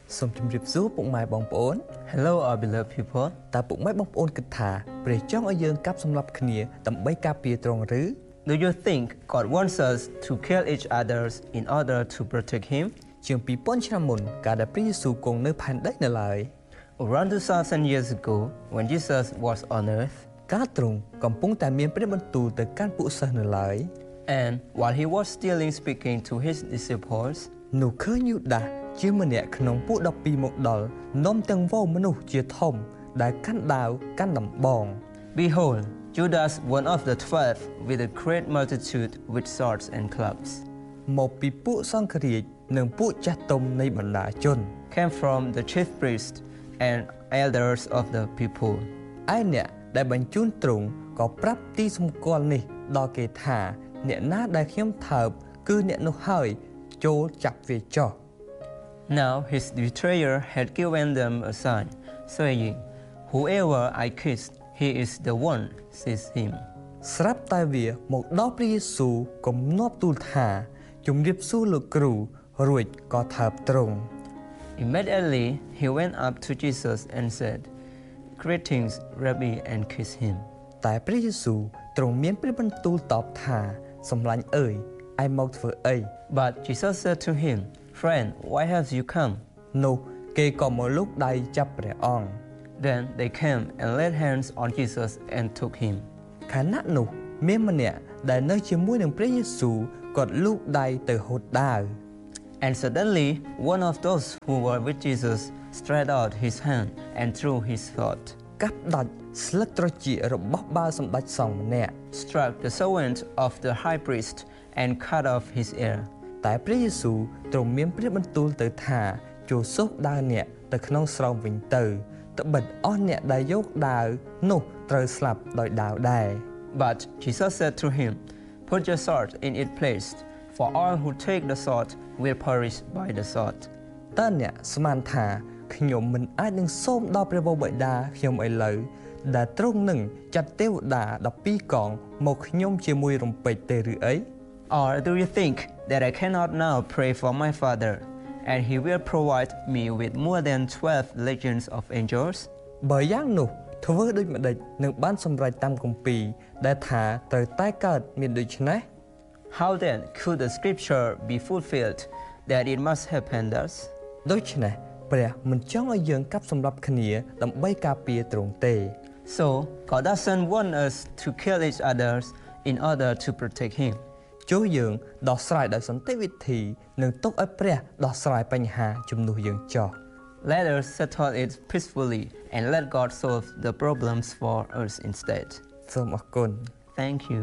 Sông chim rịp rú bụng mai bong bổn. Hello, our beloved people. Ta bụng mai bong bổn kịch thả, bề trong ở dương cáp sông lập khnia tầm bay cáp bìa tròn rứ. Do you think God wants us to kill each other in order to protect Him? Trường pi pon chram môn, cả đãព្រះយេស៊ូវគង់នៅផែនដីនៅឡើយ Around 2,000 years ago, when Jesus was on earth, កាលទ្រង់កំពុងតែមានព្រះបន្ទូលទៅកាន់ពួកសិស្សនៅឡើយ and while He was still speaking to His disciples, នោះឃើញយូដាសជាម្នាក់ក្នុងពួក12មកដល់នាំទាំងវោមនុស្សជាធំដែលកាន់ដាវកាន់ដំបង behold, Judas, one of the 12, with a great multitude with swords and clubs, មកពីពួកសង្ឃរាជនិងពួកចាស់ទុំនៃបណ្ដាជន came from the chief priests and elders of the people. ឯអ្នកដែលបញ្ជូនទ្រង់ក៏ប្រាប់ទីសម្គាល់នេះដល់គេថាអ្នកណាដែលខ្ញុំថើបគឺអ្នកនោះហើយចូលចាប់វាចោះ Now his betrayer had given them a sign, saying, "Whoever I kiss, he is the one, seize him." ស្រាប់តែវាមកដល់ព្រះយេស៊ូវគំនាប់ទូលថាជំរាបសួរលោកគ្រូរួចក៏ថើបទ្រង់ Immediately he went up to Jesus and said, "Greetings, Rabbi," and kissed him. តែព្រះយេស៊ូវទ្រង់មានព្រះបន្ទូលតបថាសម្លាញ់អើយឯមកធ្វើអី But Jesus said to him, "Friend, why have you come?" នោះគេក៏មកលូកដៃចាប់ព្រះអង្គ Then they came and laid hands on Jesus and took him. ខណៈនោះមានម្នាក់ដែលនៅជាមួយនឹងព្រះយេស៊ូវគាត់លូកដៃទៅហូតដាវ And suddenly one of those who were with Jesus stretched out his hand and drew his sword, កាប់ដាច់ស្លឹកត្រចៀករបស់បាវសម្ដេចសង្ឃម្នាក់ struck the servant of the high priest and cut off his ear. តែព្រះយេស៊ូវទ្រង់មានព្រះបន្ទូលទៅថាចូលសូកដាវអ្នកទៅក្នុងស្រោមវិញទៅត្បិតអស់អ្នកដែលយកដាវនោះត្រូវស្លាប់ដោយដាវដែរ But Jesus said to him, "Put your sword in its place, for all who take the sword will perish by the sword." តើអ្នកស្មានថាខ្ញុំមិនអាចនឹងសូមដល់ព្រះបិតាខ្ញុំឥឡូវដែលទ្រង់នឹងចាត់ទេវតា12កងមកខ្ញុំជាមួយរំពេចទេឬអី Or do you think that I cannot now pray for my Father, and He will provide me with more than 12 legions of angels? បើយ៉ាងនោះធ្វើដូចម្ដេចនឹងបានសម្រេចតាមគម្ពីរដែលថាត្រូវតែកើតមានដូច្នេះ How then could the scripture be fulfilled that it must happen thus? ដូច្នេះព្រះមិនចង់ឲ្យយើងកាប់សម្លាប់គ្នាដើម្បីការពារទ្រង់ទេ So God doesn't want us to kill each other in order to protect Him. ចូលយើងដោះស្រាយដោយសន្តិវិធីនិងទុកឲ្យព្រះដោះស្រាយបញ្ហាជំនួសយើងចោះ Let us settle it peacefully and let God solve the problems for us instead. សូមអរគុណ Thank you.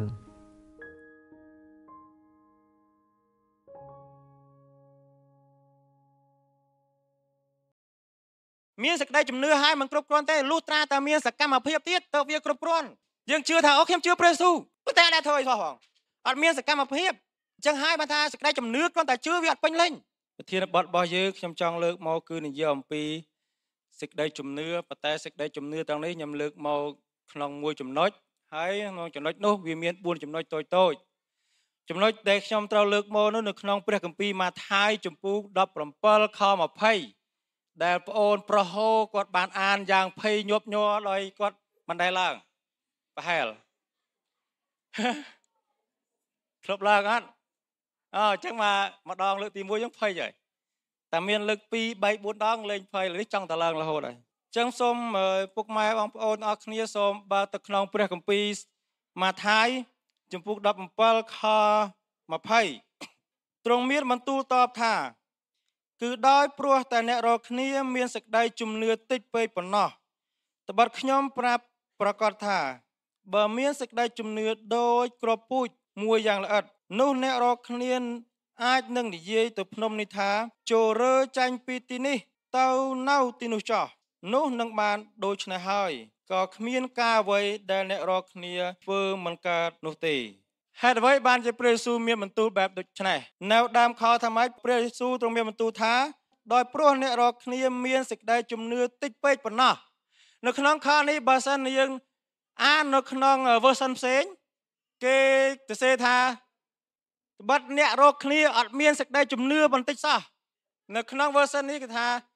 មានសេចក្តីជំនឿហើយមិនគ្រប់គ្រាន់ទេលុះត្រាតែមានសកម្មភាពទៀតទៅវាគ្រប់គ្រាន់យើងជឿថាអូខ្ញុំជឿព្រះយេស៊ូវប៉ុន្តែអត់ធ្វើអីសោះផងអត់មានសកម្មភាពអញ្ចឹងហើយបានថាសេចក្តីជំនឿគ្រាន់តែជឿវាអត់ពេញលេញប្រធានបទរបស់យើងខ្ញុំចង់លើកមកគឺនិយាយអំពីសេចក្តីជំនឿប៉ុន្តែសេចក្តីជំនឿទាំងនេះខ្ញុំលើកមកក្នុងមួយចំណុចហើយក្នុងចំណុចនោះវាមាន4ចំណុចតូចចំណុចដែលខ្ញុំត្រូវលើកមកនោះនៅក្នុងព្រះគម្ពីរម៉ាថាយជំពូក17ខ20ដែលប្អូនប្រុសហូគាត់បានអានយ៉ាងភ័យញាប់ញ័រដោយគាត់មិនដែលឡើងប្រហែលធ្លាប់ឡើងអត់អញ្ចឹងមកម្ដងលើកទី1យើងភ័យហើយតែមានលើក2 3 4ដងលេងភ័យនេះចង់តែឡើងរហូតហើយអញ្ចឹងសូមពុកម៉ែបងប្អូនអរគ្នាសូមបើទៅក្នុងព្រះគម្ពីរម៉ាថាយជំពូក17ខ20ទ្រង់មានបន្ទូលតបថាគឺដោយព្រោះតែអ្នករាល់គ្នាមានសេចក្តីជំនឿតិចពេកប៉ុណ្ណោះត្បិតខ្ញុំប្រាប់ប្រកាសថាបើមានសេចក្តីជំនឿដូចគ្រាប់ពូជមួយយ៉ាងល្អិតនោះអ្នករាល់គ្នាអាចនឹងនិយាយទៅភ្នំនេះថាចូលរើចាញ់ពីទីនេះទៅនៅទីនោះចោះនោះនឹងបានដូច្នេះហើយក៏គ្មានការអ្វីដែលអ្នករាល់គ្នាធ្វើមិនកើតនោះទេហេតុអ្វីបានជាព្រះយេស៊ូវមានបន្ទូលបែបដូចនេះនៅដើមខថាម៉េចព្រះយេស៊ូវទ្រង់មានបន្ទូលថាដោយព្រោះអ្នករាល់គ្នាមានសេចក្តីជំនឿតិចពេកប៉ុណ្ណោះនៅក្នុងខនេះបើសិនយើងអាននៅក្នុង version ផ្សេងគេសរសេរថាត្បិតអ្នករាល់គ្នាអត់មានសេចក្តីជំនឿបន្តិចសោះនៅក្នុង version នេះគេថា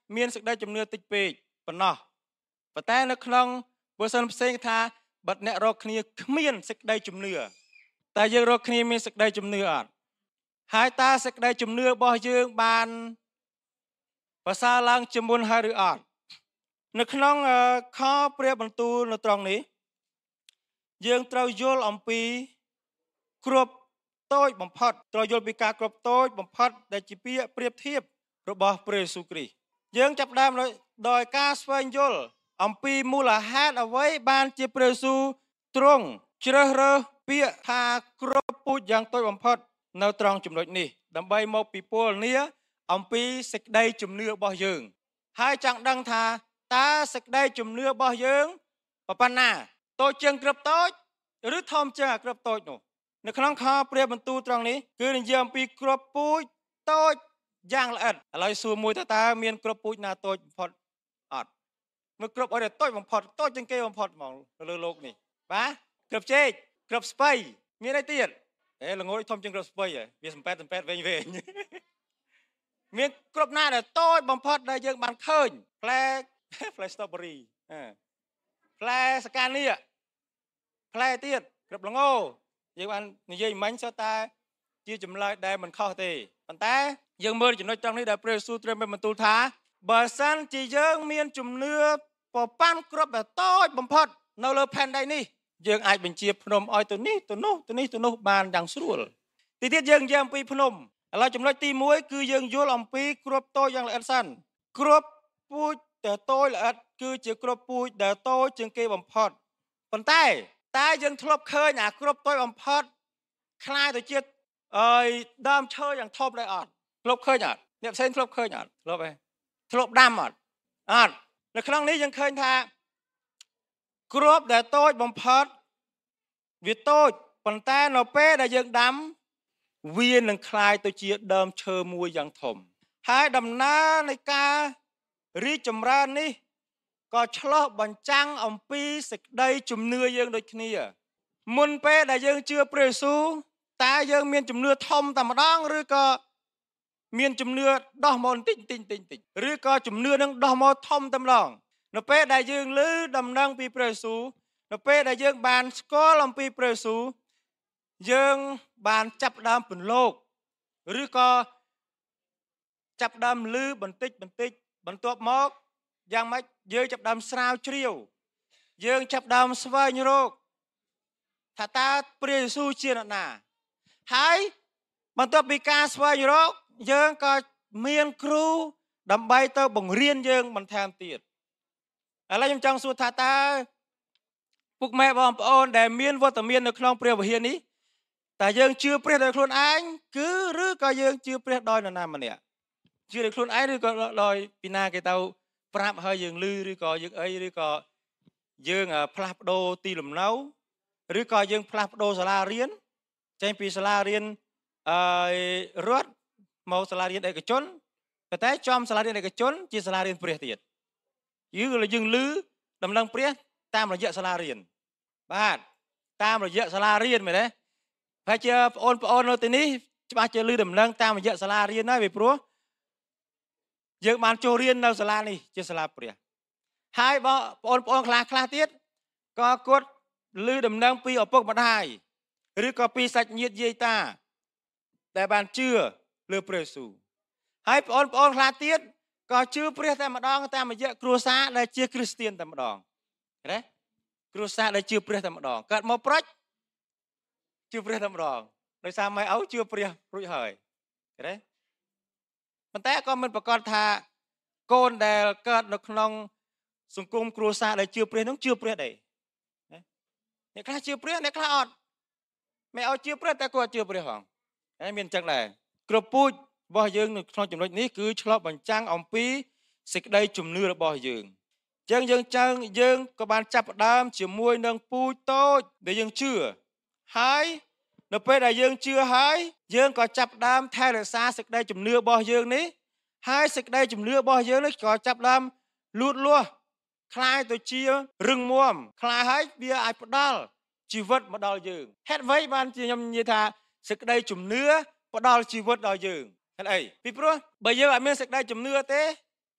មានសេចក្តីជំនឿតិចពេកប៉ុណ្ណោះប៉ុន្តែនៅក្នុងបើសិនផ្សេងថាបាត់អ្នករកគ្នាគ្មានសេចក្តីជំនឿតែយើងរកគ្នាមានសេចក្តីជំនឿអត់ហើយតើសេចក្តីជំនឿរបស់យើងបានប្រសើរឡើងជាមុនហើយឬអត់នៅក្នុងខព្រះបន្ទូលនៅត្រង់នេះយើងត្រូវយល់អំពីគ្រប់តូចបំផុតត្រូវយល់ពីការគ្រប់តូចបំផុតដែលជាពាក្យប្រៀបធៀបរបស់ព្រះយេស៊ូវគ្រីស្ទយើងចាប់ផ្ដើមដោយការស្វែងយល់អំពីមូលហេតុអ្វីបានជាព្រះយេស៊ូវទ្រង់ជ្រើសរើសពាក្យថាគ្រប់ពូជយ៉ាងតូចបំផុតនៅត្រង់ចំណុចនេះដើម្បីមកពិពណ៌នាអំពីសេចក្តីជំនឿរបស់យើងហើយចង់ដឹងថាតើសេចក្តីជំនឿរបស់យើងប៉ុណ្ណាតូចជាងគ្រប់តូចឬធំជាងគ្រប់តូចនោះនៅក្នុងខព្រះបន្ទូលត្រង់នេះគឺនិយាយអំពីគ្រប់ពូជតូចយ៉ាងល្អិតឥឡូវសួរមួយតើមានគ្រប់ពូជណាតូចបំផុតអត់មើលគ្រប់អីតូចបំផុតតូចជាងគេបំផុតហ្មងលើโลกនេះបាទគ្រប់ចេកគ្រប់ស្ពៃមានអីទៀតល្ងយធំជាងគ្រប់ស្ពៃវាសំប៉ែតវែងមានគ្រប់ណាដែលតូចបំផុតដែលយើងបានឃើញផ្លែ strawberry ផ្លែសកានីផ្លែទៀតគ្រប់ល្ងយើងបាននិយាយមិញសុទ្ធតែជាចម្លើយដែលមិនខុសទេប៉ុន្តែយើងមើលចំណុចត្រង់នេះដែលព្រះយេស៊ូវត្រាស់មានបន្ទូលថាបើសិនជាយើងមានជំនឿប្រប៉ាន់គ្រប់ដែលតូចបំផុតនៅលើផែនដីនេះយើងអាចបញ្ជាភ្នំឲ្យទៅនេះទៅនោះបានយ៉ាងស្រួលទីទៀតយើងនិយាយអំពីភ្នំឥឡូវចំណុចទី1គឺយើងយល់អំពីគ្រប់តូចយ៉ាងល្អិតសិនគ្រប់ពូជដែលតូចល្អិតគឺជាគ្រប់ពូជដែលតូចជាងគេបំផុតប៉ុន្តែយើងធ្លាប់ឃើញអាគ្រប់តូចបំផុតខ្លាយទៅជាដើមឈើយ៉ាងធំដែរអត់ធ្លាប់ឃើញអត់អ្នកផ្សេងធ្លាប់ឃើញអត់ធ្លាប់ដាំអត់នៅក្នុងនេះយើងឃើញថាគ្រប់ដែលតូចបំផុតវាតូចប៉ុន្តែនៅពេលដែលយើងដាំវានឹងคล้ายទៅជាដើមឈើមួយយ៉ាងធំហើយដំណើរនៃការរីកចម្រើននេះក៏ឆ្លុះបញ្ចាំងអំពីសេចក្តីជំនឿយើងដូចគ្នាមុនពេលដែលយើងជឿព្រះយេស៊ូវតើយើងមានជំនឿធំតែម្ដងឬក៏មានជំនឿដោះមកបន្តិចឬក៏ជំនឿនឹងដោះមកធំតែម្ដងនៅពេលដែលយើងឮដំណឹងពីព្រះយេស៊ូវនៅពេលដែលយើងបានស្គាល់អំពីព្រះយេស៊ូវយើងបានចាប់ផ្ដើមពន្លកឬក៏ចាប់ផ្ដើមឮបន្តិចបន្ទាប់មកយ៉ាងម៉េចយើងចាប់ផ្ដើមស្រាវជ្រាវយើងចាប់ផ្ដើមស្វែងរកថាតើព្រះយេស៊ូវជាអ្នកណាហើយបន្ទាប់ពីការស្វែងរកយើងក៏មានគ្រូដើម្បីទៅបង្រៀនយើងបន្ថែមទៀតឥឡូវខ្ញុំចង់សួរថាតើពុកម៉ែបងប្អូនដែលមានវត្តមាននៅក្នុងព្រះវិហារនេះតើយើងជឿព្រះដោយខ្លួនឯងគឺឬក៏យើងជឿព្រះដោយនរណាម្នាក់ជឿដោយខ្លួនឯងឬក៏ដោយពីណាគេទៅប្រាប់ឲ្យយើងឮឬក៏យើងអីឬក៏យើងផ្លាស់ប្ដូរទីលំនៅឬក៏យើងផ្លាស់ប្ដូរសាលារៀនចេញពីសាលារៀនរដ្ឋមកសាលារៀនឯកជនតែចំសាលារៀនឯកជនជាសាលារៀនព្រះទៀតយើងឮដំណឹងព្រះតាមរយៈសាលារៀនបាទតាមរយៈសាលារៀនមែនទេប្រហែលជាបងប្អូននៅទីនេះច្បាស់ជាឮដំណឹងតាមរយៈសាលារៀនហើយពីព្រោះយើងបានចូលរៀននៅសាលានេះជាសាលាព្រះហើយបងប្អូនខ្លះទៀតក៏គាត់ឮដំណឹងពីឪពុកម្ដាយឬក៏ពីសាច់ញាតិយាយតាដែលបានជឿលើព្រះយេស៊ូវហើយបងប្អូនខ្លះទៀតក៏ជឿព្រះតែម្ដងតាមរយៈគ្រួសារដែលជាគ្រីស្ទានតែម្ដងឃើញទេគ្រួសារដែលជឿព្រះតែម្ដងកើតមកប្រាច់ជឿព្រះតែម្ដងដោយសារម៉ែឪជឿព្រះរួចហើយឃើញទេប៉ុន្តែក៏មិនប្រកាសថាកូនដែលកើតនៅក្នុងសង្គមគ្រួសារដែលជឿព្រះនោះជឿព្រះដែរអ្នកខ្លះជឿព្រះអ្នកខ្លះអត់ម៉ែឪជឿព្រះតែគាត់អត់ជឿព្រះផងហើយមានអញ្ចឹងដែរគ្រប់ពូជរបស់យើងនៅក្នុងចំណុចនេះគឺឆ្លុះបញ្ចាំងអំពីសេចក្តីជំនឿរបស់យើងយើងក៏បានចាប់ផ្ដើមជាមួយនឹងពូជតូចដែលយើងជឿហើយនៅពេលដែលយើងជឿហើយយើងក៏ចាប់ផ្ដើមថែរក្សាសេចក្តីជំនឿរបស់យើងនេះហើយសេចក្តីជំនឿរបស់យើងនេះក៏ចាប់ផ្ដើមលូតលាស់คล้ายទៅជារឹងមាំคล้ายហើយវាអាចផ្ដល់ជីវិតមកដល់យើងហេតុអ្វីបានជាខ្ញុំនិយាយថាសេចក្តីជំនឿផ្ដល់ជីវិតដល់យើងហេតុអីពីព្រោះបើយើងអត់មានសេចក្តីជំនឿទេ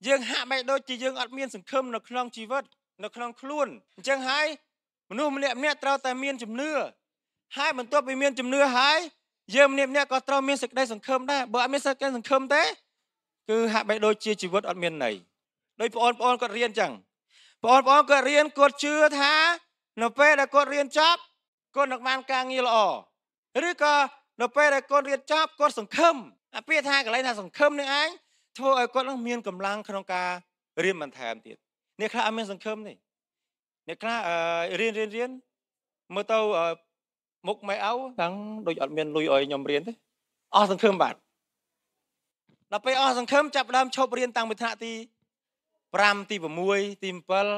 យើងហាក់បីដូចជាយើងអត់មានសង្ឃឹមនៅក្នុងជីវិតនៅក្នុងខ្លួនអញ្ចឹងហើយមនុស្សម្នាក់ត្រូវតែមានជំនឿហើយបន្ទាប់ពីមានជំនឿហើយយើងម្នាក់ក៏ត្រូវមានសេចក្តីសង្ឃឹមដែរបើអត់មានសេចក្តីសង្ឃឹមទេគឺហាក់បីដូចជាជីវិតអត់មានន័យដោយបងប្អូនគាត់រៀនអញ្ចឹងបងប្អូនគាត់រៀនគាត់ជឿថានៅពេលដែលគាត់រៀនចប់គាត់នឹងបានការងារល្អឬក៏នៅពេលដែលគាត់រៀនចប់គាត់សង្ឃឹមអាពាក្យថាកន្លែងថាសង្ឃឹមនេះឯងធ្វើឲ្យគាត់នឹងមានកម្លាំងក្នុងការរៀនបន្ថែមទៀតអ្នកខ្លះអត់មានសង្ឃឹមទេអ្នកខ្លះរៀនមើលទៅមុខម៉ែឪទាំងដូចអត់មានលុយឲ្យខ្ញុំរៀនទេអស់សង្ឃឹមបាទដល់ពេលអស់សង្ឃឹមចាប់ដើមឈប់រៀនតាំងពីថ្នាក់ទី5ទី6ទី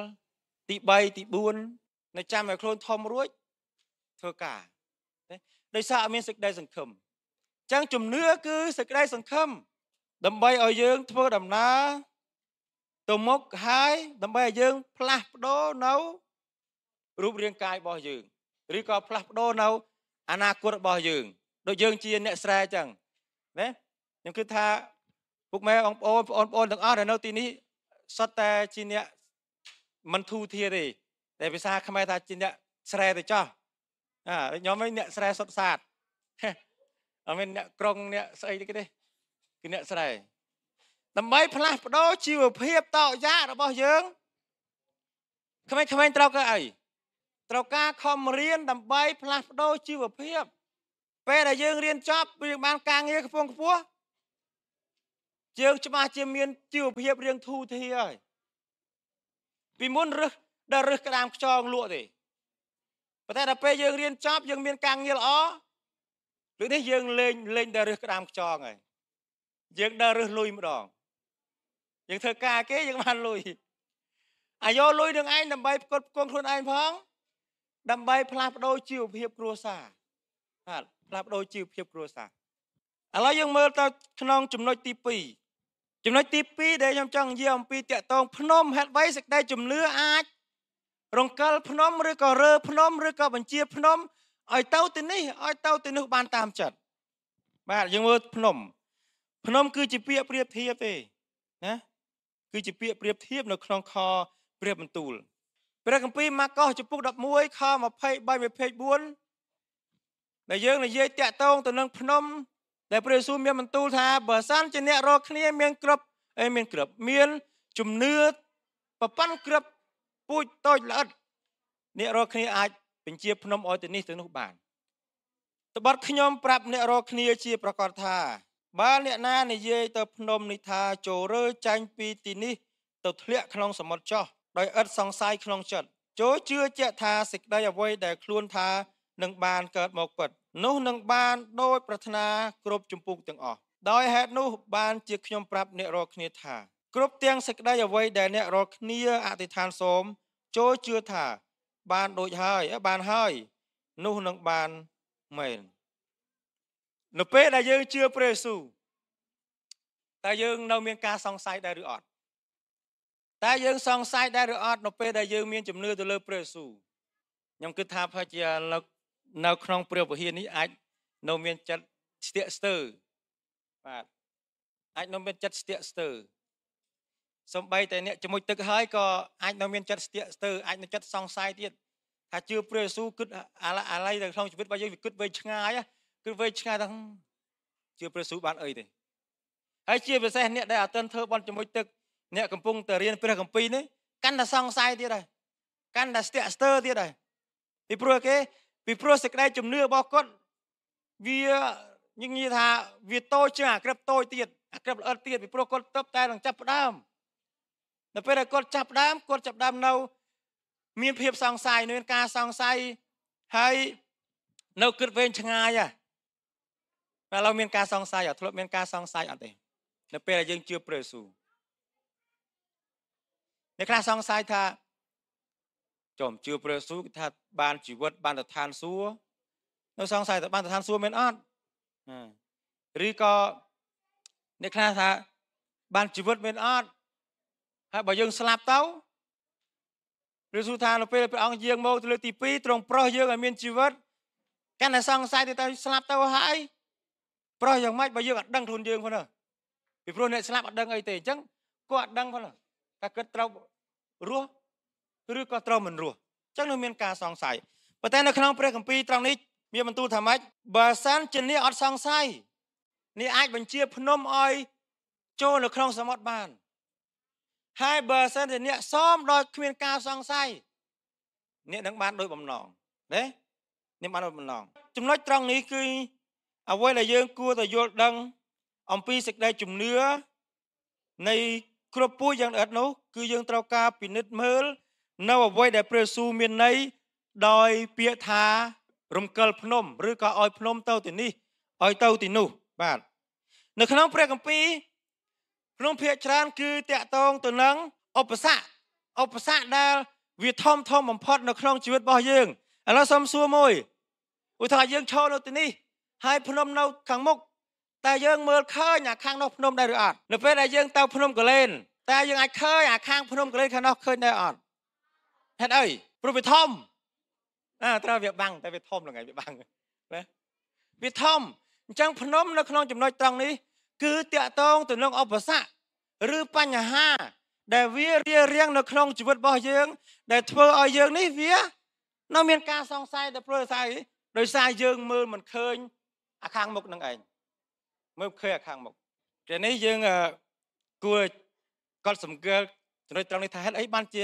7ទី3ទី4នៅចាំឲ្យខ្លួនធំរួចធ្វើការដោយសារអត់មានសេចក្តីសង្ឃឹមអញ្ចឹងជំនឿគឺសេចក្តីសង្ឃឹមដើម្បីឲ្យយើងធ្វើដំណើរទៅមុខហើយដើម្បីឲ្យយើងផ្លាស់ប្ដូរនៅរូបរាងកាយរបស់យើងឬក៏ផ្លាស់ប្ដូរនៅអនាគតរបស់យើងដូចយើងជាអ្នកស្រែអញ្ចឹងណាខ្ញុំគិតថាពុកម៉ែបងប្អូនទាំងអស់ដែលនៅទីនេះសុទ្ធតែជាអ្នកមិនធូរធារទេតែភាសាខ្មែរថាជាអ្នកស្រែទៅចោះខ្ញុំឯងអ្នកស្រែសុទ្ធសាធអត់មានអ្នកក្រុងអ្នកស្អីទេគឺអ្នកស្រែដើម្បីផ្លាស់ប្ដូរជីវភាពតោយ៉ារបស់យើងក្មេងៗត្រូវការអីត្រូវការខំរៀនដើម្បីផ្លាស់ប្ដូរជីវភាពពេលដែលយើងរៀនចប់យើងបានការងារខ្ពង់ខ្ពស់យើងច្បាស់ជាមានជីវភាពរៀងធូរធារហើយពីមុនរឹសក្តាមខ្យងលក់ទេប៉ុន្តែដល់ពេលយើងរៀនចប់យើងមានការងារល្អឬនេះយើងលេងដល់រឹសក្តាមខ្យងហើយយើងដើររឹសលុយម្ដងយើងធ្វើការគេយើងបានលុយអាយកលុយនឹងឯងដើម្បីផ្គត់ផ្គង់ខ្លួនឯងផងដើម្បីផ្លាស់ប្ដូរជីវភាពគ្រួសារបាទផ្លាស់ប្ដូរជីវភាពគ្រួសារឥឡូវយើងមើលទៅក្នុងចំណុចទី2ចំណុចទី2ដែលខ្ញុំចង់និយាយអំពីតាក់ទងភ្នំហេតុអ្វីសេចក្តីជំនឿអាចរង្គិលភ្នំឬក៏រើភ្នំឬក៏បញ្ជាភ្នំឲ្យទៅទីនេះឲ្យទៅទីនោះបានតាមចិត្តបាទយើងមើលភ្នំគឺជាពាក្យប្រៀបធៀបទេណាគឺជាពាក្យប្រៀបធៀបនៅក្នុងខព្រះបន្ទូលព្រះគម្ពីរម៉ាកុសចំពុក11ខ23-24ដែលយើងនិយាយតាក់ទងទៅនឹងភ្នំដែលព្រះយេស៊ូវមានបន្ទូលថាបើសិនជាអ្នករកគ្នាមានជំនឿប្រព័ន្ធក្រឹបពូជតូចល្អិតអ្នករកគ្នាអាចបញ្ជាភ្នំឲ្យទៅនេះទៅនោះបានត្បិតខ្ញុំប្រាប់អ្នករកគ្នាជាប្រកាសថាបើអ្នកណានិយាយទៅភ្នំនេះថាចូលរើចាញ់ពីទីនេះទៅធ្លាក់ក្នុងសមុទ្រចោះដោយឥតសង្ស័យក្នុងចិត្តចូលជឿជាក់ថាសេចក្តីអ្វីដែលខ្លួនថានឹងបានកើតមកពិតនោះនឹងបានដោយប្រាថ្នាគ្រប់ជំពូកទាំងអស់ដោយហេតុនោះបានជាខ្ញុំប្រាប់អ្នករាល់គ្នាថាគ្រប់ទាំងសេចក្តីអ្វីដែលអ្នករាល់គ្នាអធិដ្ឋានសូមចូលជឿថាបានដូចហើយបានហើយនោះនឹងបានមែននៅពេលដែលយើងជឿព្រះយេស៊ូវតើយើងនៅមានការសង្ស័យដែរឬអត់តែយើងសង្ស័យដែរឬអត់នៅពេលដែលយើងមានជំនឿទៅលើព្រះយេស៊ូវខ្ញុំគិតថាប្រហែលជានៅក្នុងព្រះវិហារនេះអាចនៅមានចិត្តស្ទាក់ស្ទើរបាទអាចនៅមានចិត្តស្ទាក់ស្ទើរសំបីតែអ្នកជាមួយទឹកហើយក៏អាចនៅមានចិត្តស្ទាក់ស្ទើរអាចនៅចិត្តសង្ស័យទៀតថាជឿព្រះយេស៊ូវគិតអាឡ័យនៅក្នុងជីវិតរបស់យើងវាគិតវែងឆ្ងាយថាជឿព្រះយេស៊ូវបានអីទេហើយជាពិសេសអ្នកដែលអត់ទាន់ធ្វើបន់ជាមួយទឹកអ្នកកំពុងតែរៀនព្រះគម្ពីរនេះកាន់តែសង្ស័យទៀតហើយកាន់តែស្ទាក់ស្ទើរទៀតហើយពីព្រោះសេចក្តីជំនឿរបស់គាត់វានិយាយថាវាតូចជាងអាក្រឹបតូចទៀតអាក្រឹបល្អិតទៀតពីព្រោះគាត់ទៅតែនឹងចាប់ផ្ដើមនៅពេលដែលគាត់ចាប់ផ្ដើមនៅមានភាពសង្ស័យមានការសង្ស័យហើយនៅគិតវែងឆ្ងាយតែឥឡូវមានការសង្ស័យធ្លាប់មានការសង្ស័យអត់ទេនៅពេលដែលយើងជឿព្រះយេស៊ូវអ្នកខ្លះសង្ស័យថាចំជឿព្រះយេស៊ូវថាបានជីវិតបានទៅឋានសួគ៌នៅសង្ស័យថាបានទៅឋានសួគ៌មែនអត់ឬក៏អ្នកខ្លះថាបានជីវិតមែនអត់ហើយបើយើងស្លាប់ទៅព្រះយេស៊ូវថានៅពេលព្រះអង្គយាងមកទៅលើទី2ទ្រង់ប្រោះយើងឲ្យមានជីវិតកាន់តែសង្ស័យទៅស្លាប់ទៅហើយប្រោះយ៉ាងម៉េចបើយើងអត់ដឹងខ្លួនយើងផងណាពីព្រោះអ្នកស្លាប់អត់ដឹងអីទេអញ្ចឹងគាត់ដឹងផងថាគាត់ត្រូវរស់ឬក៏ត្រូវមិនរស់អញ្ចឹងនៅមានការសង្ស័យប៉ុន្តែនៅក្នុងព្រះគម្ពីរត្រង់នេះមានបន្ទូលថាម៉េចបើសិនជាអ្នកអត់សង្ស័យអ្នកអាចបញ្ជាភ្នំឲ្យចូលនៅក្នុងសមុទ្របានហើយបើសិនជាអ្នកសមដោយគ្មានការសង្ស័យអ្នកនឹងបានដោយបំណងណាអ្នកបានដោយបំណងចំណុចត្រង់នេះគឺអ្វីដែលយើងគួរតែយល់ដឹងអំពីសេចក្តីជំនឿនៃគ្រប់ពូជយ៉ាងល្អិតនោះគឺយើងត្រូវការពិនិត្យមើលនៅអ្វីដែលព្រះយេស៊ូវមានន័យដោយពាក្យថារំកិលភ្នំឬក៏ឲ្យភ្នំទៅទីនេះឲ្យទៅទីនោះបាទនៅក្នុងព្រះគម្ពីរក្នុងភាគច្រើនគឺតាក់ទងទៅនឹងឧបសគ្គដែលវាធំបំផុតនៅក្នុងជីវិតរបស់យើងឥឡូវសូមសួរមួយឧទាហរណ៍យើងឈរនៅទីនេះហើយភ្នំនៅខាងមុខតែយើងមើលឃើញអាខាងនោះភ្នំដែរឬអត់នៅពេលដែលយើងទៅភ្នំកលែនតែយើងអាចឃើញអាខាងភ្នំកលែនខាងនោះឃើញដែរអត់ហេតុអីព្រោះវាធំត្រូវវាបាំងតែវាធំល្ងាយវាបាំងណាវាធំអញ្ចឹងភ្នំនៅក្នុងចំណុចត្រង់នេះគឺតាក់ទងទៅនឹងឧបសគ្គឬបញ្ហាដែលវារារាំងនៅក្នុងជីវិតរបស់យើងដែលធ្វើឲ្យយើងនេះវានៅមានការសង្ស័យតែព្រោះដោយសារយើងមើលមិនឃើញអាខាងមុខនឹងឯងមើលឃើញអាខាងមុខតែនេះយើងគួរកត់សម្គាល់ចំណុចត្រង់នេះថាហេតុអីបានជា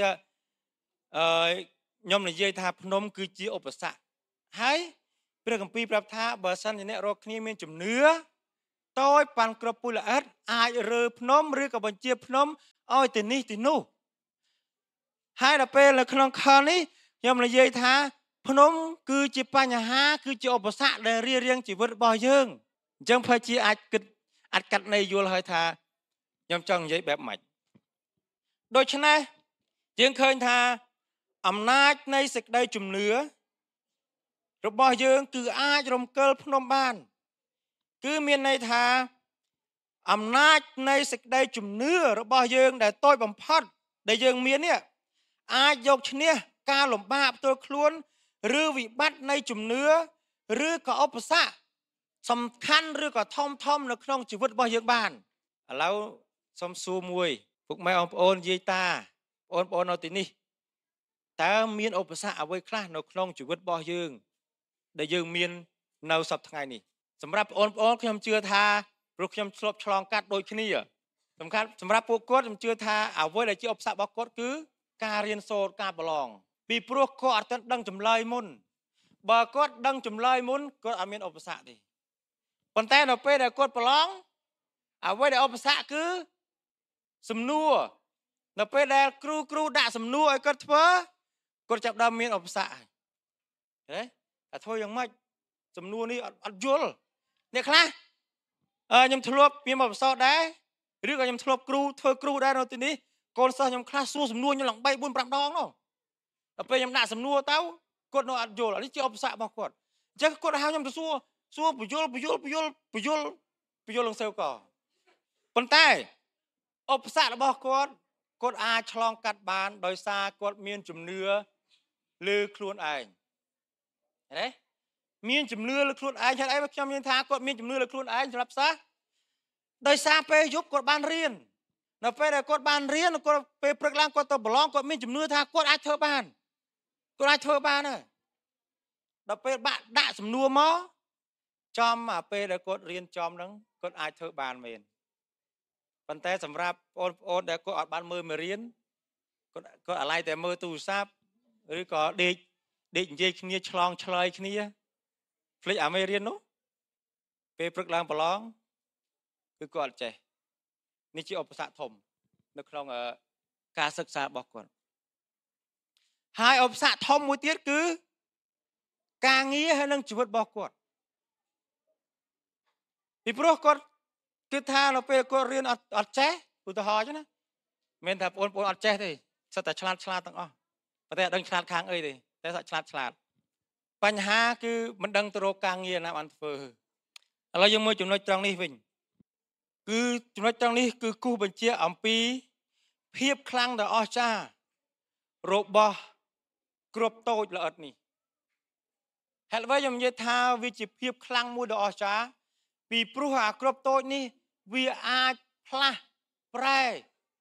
ខ្ញុំនិយាយថាភ្នំគឺជាឧបសគ្គហើយព្រះគម្ពីរប្រាប់ថាបើសិនជាអ្នករកគ្នាមានជំនឿតូចប៉ាន់គ្រប់ពុលល្អិតអាចរើភ្នំឬក៏បញ្ជាភ្នំឲ្យទៅនេះទីនោះហើយដល់ពេលនៅក្នុងខនេះខ្ញុំនិយាយថាភ្នំគឺជាបញ្ហាគឺជាឧបសគ្គដែលរារាំងជីវិតរបស់យើងអញ្ចឹងភ័យជាអាចកាត់ន័យយល់ហើយថាខ្ញុំចង់និយាយបែបម៉េចដូច្នេះយើងឃើញថាអំណាចនៃសេចក្តីជំនឿរបស់យើងគឺអាចរំកិលភ្នំបានគឺមានន័យថាអំណាចនៃសេចក្តីជំនឿរបស់យើងដែលតូចបំផុតដែលយើងមាននេះអាចយកឈ្នះការលំបាកផ្ទាល់ខ្លួនឬវិបត្តិនៃជំនឿឬក៏ឧបសគ្គសំខាន់ឬក៏ធំនៅក្នុងជីវិតរបស់យើងបានឥឡូវសូមសួរមួយពុកម៉ែបងប្អូនយាយតាបងប្អូននៅទីនេះតើមានឧបសគ្គអ្វីខ្លះនៅក្នុងជីវិតរបស់យើងដែលយើងមាននៅសប្តាហ៍ថ្ងៃនេះសម្រាប់បងប្អូនខ្ញុំជឿថាព្រោះខ្ញុំឆ្លប់ឆ្លងកាត់ដូចគ្នាសំខាន់សម្រាប់ពួកគាត់ខ្ញុំជឿថាអ្វីដែលជាឧបសគ្គរបស់គាត់គឺការរៀនសូត្រការប្រឡងពីព្រោះគាត់អត់ទាន់ដឹងចម្លើយមុនបើគាត់ដឹងចម្លើយមុនគាត់អត់មានឧបសគ្គទេប៉ុន្តែនៅពេលដែលគាត់ប្រឡងអ្វីដែលឧបសគ្គគឺសំណួរនៅពេលដែលគ្រូដាក់សំណួរឲ្យគាត់ធ្វើគាត់ចាប់ដើមមានឧបសគ្គហើយតែធ្វើយ៉ាងម៉េចសំណួរនេះអត់យល់អ្នកខ្លះខ្ញុំធ្លាប់មានបទពិសោធន៍ដែរឬក៏ខ្ញុំធ្លាប់ធ្វើគ្រូដែរនៅទីនេះកូនសិស្សខ្ញុំខ្លះសួរសំណួរខ្ញុំឡើង3 4 5ដងនោះដល់ពេលខ្ញុំដាក់សំណួរទៅគាត់នៅអត់យល់នេះជាឧបសគ្គរបស់គាត់អញ្ចឹងគាត់ហៅខ្ញុំទៅសួរបញ្យល់នឹងសេវកប៉ុន្តែឧបសគ្គរបស់គាត់អាចឆ្លងកាត់បានដោយសារគាត់មានជំនឿលើខ្លួនឯងណាមានជំនឿលើខ្លួនឯងហេតុអីខ្ញុំនិយាយថាគាត់មានជំនឿលើខ្លួនឯងសម្រាប់សិស្សដោយសារពេលយប់គាត់បានរៀននៅពេលដែលគាត់បានរៀនគាត់ពេលព្រឹកឡើងគាត់ទៅប្រឡងគាត់មានជំនឿថាគាត់អាចធ្វើបានហើយដល់ពេលដាក់សំណួរមកចំពេលដែលគាត់រៀនចំហ្នឹងគាត់អាចធ្វើបានមែនប៉ុន្តែសម្រាប់បងប្អូនដែលគាត់អត់បានមើលមេរៀនគាត់អាឡ័យតែមើលទូរស័ព្ទឬក៏ដេកនិយាយគ្នាឆ្លើយគ្នាភ្លេចអាមេរៀននោះពេលព្រឹកឡើងប្រឡងគឺគាត់អត់ចេះនេះជាឧបសគ្គធំនៅក្នុងការសិក្សារបស់គាត់ហើយឧបសគ្គធំមួយទៀតគឺការងារហើយនឹងជីវិតរបស់គាត់ពីព្រោះគាត់គិតថានៅពេលគាត់រៀនអត់ចេះឧទាហរណ៍ចឹងណាមិនថាបងប្អូនអត់ចេះទេសិតតែឆ្លាតទាំងអស់ប៉ុន្តែអត់ដឹងឆ្លាតខាងអីទេតែសាក់ឆ្លាតបញ្ហាគឺមិនដឹងទៅរកការងារណាបានធ្វើឥឡូវយើងមើលចំណុចត្រង់នេះវិញគឺចំណុចត្រង់នេះគឺគូសបញ្ជាក់អំពីភាពខ្លាំងដ៏អស្ចារ្យរបស់គ្រាប់តូចល្អិតនេះហេតុអ្វីខ្ញុំនិយាយថាវាជាភាពខ្លាំងមួយដ៏អស្ចារ្យពីព្រោះអាគ្រាប់តូចនេះវាអាចផ្លាស់ប្រែ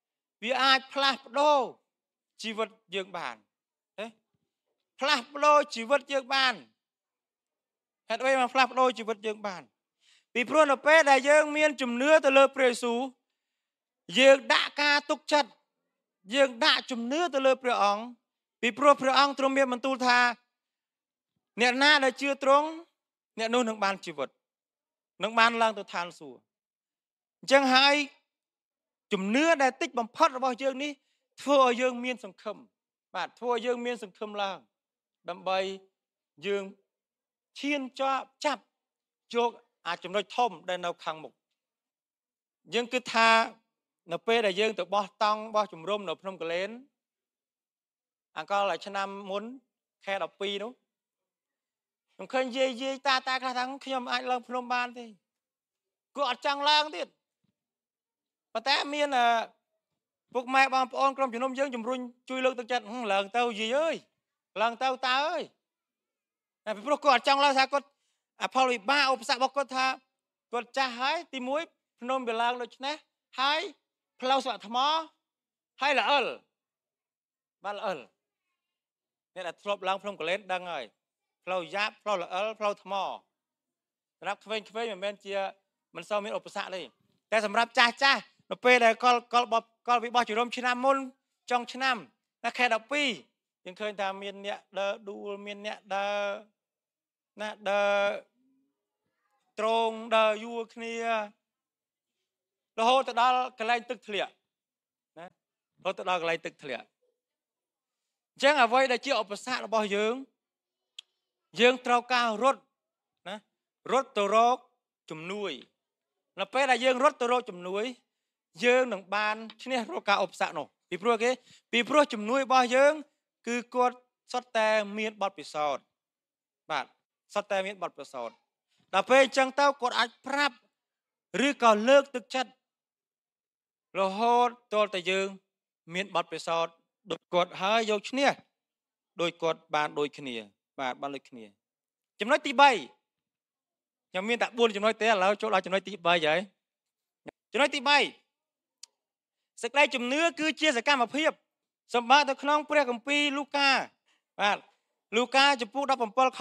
វាអាចផ្លាស់ប្ដូរជីវិតយើងបានទេផ្លាស់ប្ដូរជីវិតយើងបានហេតុអ្វីបានផ្លាស់ប្ដូរជីវិតយើងបានពីព្រោះនៅពេលដែលយើងមានជំនឿទៅលើព្រះយេស៊ូវយើងដាក់ការទុកចិត្តយើងដាក់ជំនឿទៅលើព្រះអង្គពីព្រោះព្រះអង្គទ្រង់មានបន្ទូលថាអ្នកណាដែលជឿទ្រង់អ្នកនោះនឹងបានជីវិតនឹងបានឡើងទៅឋានសួគ៌អញ្ចឹងហើយជំនឿដែលតិចបំផុតរបស់យើងនេះធ្វើឲ្យយើងមានសង្ឃឹមបាទធ្វើឲ្យយើងមានសង្ឃឹមឡើងដើម្បីយើងឈានចាប់យកអាចចំណុចធំដែលនៅខាងមុខយើងគិតថានៅពេលដែលយើងទៅបោះតង់បោះជំរំនៅភ្នំកលែនអង្កលឆ្នាំមុនខែ12នោះខ្ញុំឃើញយាយតាខ្លះថាខ្ញុំអាចឡើងភ្នំបានទេគាត់អត់ចង់ឡើងទៀតប៉ុន្តែមានពុកម៉ែបងប្អូនក្រុមជំនុំយើងជំរុញជួយលើកទឹកចិត្តឡើងទៅយាយអើយឡើងទៅតាអើយតែពីព្រោះគាត់អត់ចង់ឡើងថាគាត់អផលវិបាកឧបសគ្គរបស់គាត់ថាគាត់ចាស់ហើយទី1ភ្នំវាឡើងដូចនេះហើយផ្លូវស្វាក់ថ្មហើយល្អិលបាទល្អិលអ្នកដែលធ្លាប់ឡើងភ្នំកលែនដឹងហើយផ្លូវយ៉ាប់ផ្លូវល្អិលផ្លូវថ្មសម្រាប់ក្មេងៗមិនមែនជាមិនសូវមានឧបសគ្គទេតែសម្រាប់ចាស់នៅពេលដែលកលវិបោះជំរំឆ្នាំមុនចុងឆ្នាំនៅខែ12យើងឃើញថាមានអ្នកដើរដួលមានអ្នកដើរណាដើរត្រង់ដើរយួរគ្នារហូតទៅដល់កន្លែងទឹកធ្លាក់ណារហូតទៅដល់កន្លែងទឹកធ្លាក់អញ្ចឹងអ្វីដែលជាឧបសគ្គរបស់យើងត្រូវការរត់ណារត់ទៅរកជំនួយនៅពេលដែលយើងរត់ទៅរកជំនួយយើងនឹងបានឈ្នះរាល់ការឧបសគ្គនោះពីព្រោះជំនួយរបស់យើងគឺគាត់សុទ្ធតែមានបទពិសោធន៍បាទសុទ្ធតែមានបទពិសោធន៍ដល់ពេលអញ្ចឹងទៅគាត់អាចប្រាប់ឬក៏លើកទឹកចិត្តរហូតទាល់តែយើងមានបទពិសោធន៍ដូចគាត់ហើយយកឈ្នះដោយគាត់បានដូចគ្នាបាទបានដូចគ្នាចំណុចទី3ខ្ញុំមានតែ4ចំណុចទេឥឡូវចូលដល់ចំណុចទី3ហើយចំណុចទី3សេចក្តីជំនឿគឺជាសកម្មភាពសម្បត្តិនៅក្នុងព្រះគម្ពីរលូកាបាទលូកាចំពោះ17ខ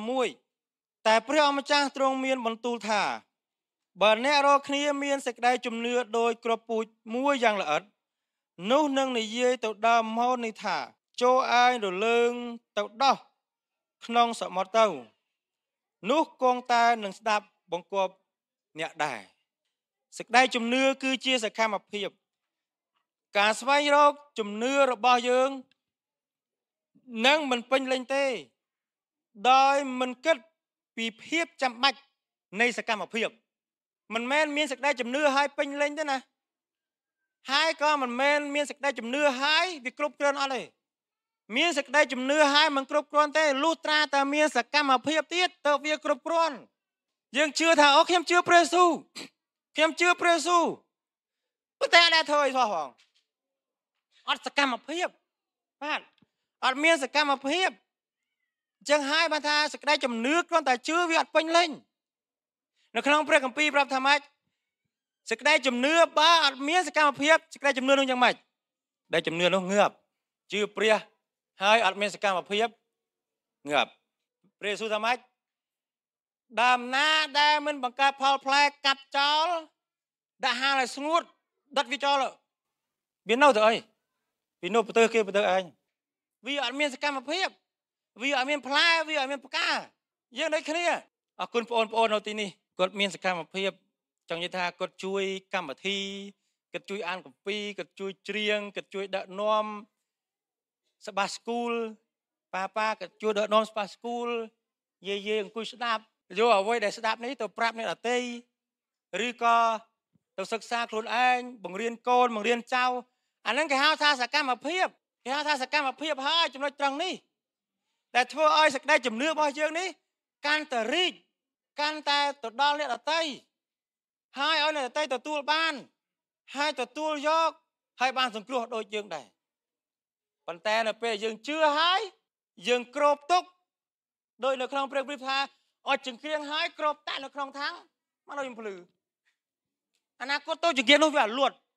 6តែព្រះអម្ចាស់ទ្រង់មានបន្ទូលថាបើអ្នករាល់គ្នាមានសេចក្តីជំនឿដោយគ្រាប់ពូជមួយយ៉ាងល្អិតនោះនឹងនិយាយទៅដើមម៉ូននេះថាចូលអាយរលើងទៅដោះក្នុងសមុទ្រទៅនោះគង់តែនឹងស្ដាប់បង្គាប់អ្នកដែរសេចក្តីជំនឿគឺជាសកម្មភាពការស្វែងរកជំនឿរបស់យើងនឹងមិនពេញលេញទេដោយមិនគិតពីភាពចាំបាច់នៃសកម្មភាពមិនមែនមានសេចក្តីជំនឿហើយពេញលេញទេណាហើយក៏មិនមែនមានសេចក្តីជំនឿហើយវាគ្រប់គ្រាន់អត់ទេមានសេចក្តីជំនឿហើយមិនគ្រប់គ្រាន់ទេលុះត្រាតែមានសកម្មភាពទៀតទៅវាគ្រប់គ្រាន់យើងជឿថាអូខ្ញុំជឿព្រះយេស៊ូវខ្ញុំជឿព្រះយេស៊ូវប៉ុន្តែអត់ធ្វើអីសោះផងអត់សកម្មភាពបាទអត់មានសកម្មភាពអញ្ចឹងហើយបានថាសេចក្តីជំនឿគ្រាន់តែជឿវាអត់ពេញលេញនៅក្នុងព្រះគម្ពីរប្រាប់ថាម៉េចសេចក្តីជំនឿបើអត់មានសកម្មភាពសេចក្តីជំនឿនោះយ៉ាងម៉េចដែលជំនឿនោះងើបជឿព្រះហើយអត់មានសកម្មភាពងើបព្រះយេស៊ូវថាម៉េចដើមណាដែលមិនបង្កើតផលផ្លែកាត់ចោលដាក់ហាលឲ្យស្ងួតដុតវាចោលវានៅទៅអីវានៅប្រទើគេប្រទើឯងវាអត់មានសកម្មភាពវាអត់មានផ្លែវាអត់មានផ្កាយើងដូចគ្នាអរគុណបងប្អូននៅទីនេះគាត់មានសកម្មភាពចង់និយាយថាគាត់ជួយកម្មវិធីគាត់ជួយអានគម្ពីរគាត់ជួយច្រៀងគាត់ជួយដឹកនាំសបាស្គូលប៉ាគាត់ជួយដឹកនាំសបាស្គូលយាយអង្គុយស្ដាប់យកអ្វីដែលស្ដាប់នេះទៅប្រាប់អ្នកដទៃឬក៏ទៅសិក្សាខ្លួនឯងបង្រៀនកូនបង្រៀនចៅអាហ្នឹងគេហៅថាសកម្មភាពគេហៅថាសកម្មភាពហើយចំណុចត្រង់នេះដែលធ្វើឲ្យសេចក្តីជំនឿរបស់យើងនេះកាន់តែរីកកាន់តែទៅដល់អ្នកដទៃហើយឲ្យអ្នកដទៃទទួលបានហើយទទួលយកហើយបានសង្គ្រោះដូចយើងដែរប៉ុន្តែនៅពេលយើងជឿហើយយើងគ្របទុកដោយនៅក្នុងព្រះគម្ពីរថាអត់ចង្កៀងហើយគ្របតាក់នៅក្នុងថាំងមកដល់យើងភ្លឺអនាគតទៅចង្កៀងនោះវាអត់លួត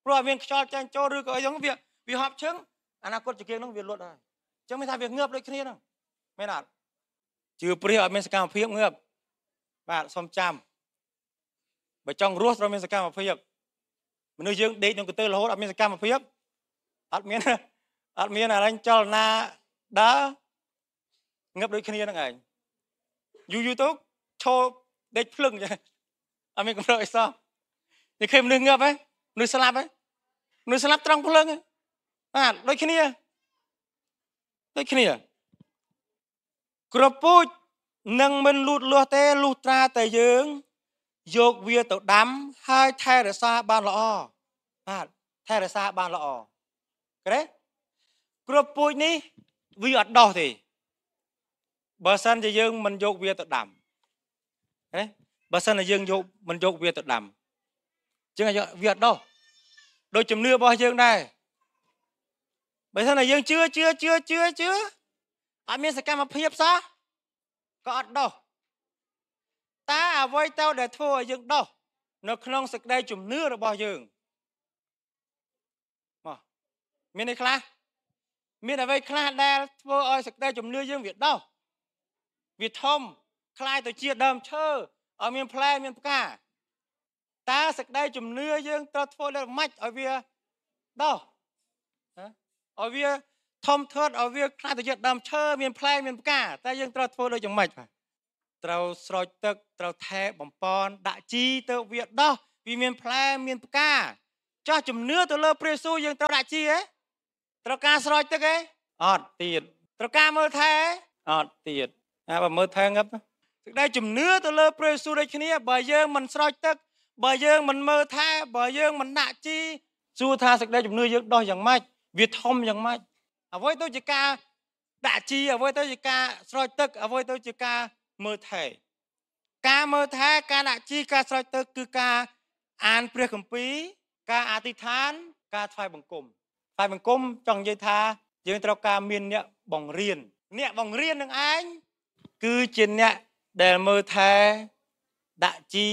ព្រោះមានខ្យល់ចាញ់ចូលឬក៏អីហ្នឹងវាហប់ឈឹងអនាគតជាគៀងហ្នឹងវាលត់ហើយអញ្ចឹងមានថាវាងើបដូចគ្នាហ្នឹងមែនអត់ជឿព្រះអត់មានសកម្មភាពងើបបាទសូមចាំបើចង់រស់ត្រូវមានសកម្មភាពមនុស្សយើងដេកក្នុងកន្ទើររហូតអត់មានសកម្មភាពអត់មានអរិញចលនាដើងើបដូចគ្នាហ្នឹងឯងយូរទៅឈរដេកភ្លឹងចាអត់មានកម្រិតអីសោះនិយាយឃើញមនុស្សងើបហ៎មនុស្សស្លាប់ហ៎មនុស្សស្លាប់ត្រង់ភ្លឹងបាទដូចគ្នាក្រពូជនឹងមិនលូតលាស់ទេលុះត្រាតែយើងយកវាទៅដាំហើយថែរក្សាបានល្អបាទថែរក្សាបានល្អឃើញក្រពូជនេះវាអត់ដោះទេបើសិនជាយើងមិនយកវាទៅដាំបើសិនជាយើងមិនយកវាទៅដាំអញ្ចឹងវាអត់ដោះដោយជំនឿរបស់យើងដែរបើសិនជាយើងជឿអត់មានសកម្មភាពសោះក៏អត់ដោះតើអ្វីទៅដែលធ្វើឲ្យយើងដោះនៅក្នុងសេចក្តីជំនឿរបស់យើងមកមានអីខ្លះមានអ្វីខ្លះដែលធ្វើឲ្យសេចក្តីជំនឿយើងវាដោះវាធំคล้ายទៅជាដើមឈើឲ្យមានផ្លែមានផ្កាតើសេចក្តីជំនឿយើងត្រូវធ្វើយ៉ាងម៉េចឲ្យវាដោះឲ្យវាធំធាត់ឲ្យវាខ្លះទៅជាដើមឈើមានផ្លែមានផ្កាតែយើងត្រូវធ្វើដូចយ៉ាងម៉េចបាទត្រូវស្រោចទឹកត្រូវថែបំពន់ដាក់ជីទៅវាដោះវាមានផ្លែមានផ្កាចោះជំនឿទៅលើព្រះយេស៊ូវយើងត្រូវដាក់ជីហ៎ត្រូវការស្រោចទឹកហ៎អត់ទៀតត្រូវការមើលថែអត់ទៀតបើមើលថែងឹបសេចក្តីជំនឿទៅលើព្រះយេស៊ូវដូចគ្នាបើយើងមិនស្រោចទឹកបើយើងមិនមើលថែបើយើងមិនដាក់ជីសួរថាសេចក្តីជំនឿយើងដោះយ៉ាងម៉េចវាធំយ៉ាងម៉េចអ្វីទៅជាការដាក់ជីអ្វីទៅជាការស្រោចទឹកអ្វីទៅជាការមើលថែការមើលថែការដាក់ជីការស្រោចទឹកគឺការអានព្រះគម្ពីរការអធិដ្ឋានការថ្វាយបង្គំចង់និយាយថាយើងត្រូវការមានអ្នកបង្រៀននឹងឯងគឺជាអ្នកដែលមើលថែដាក់ជី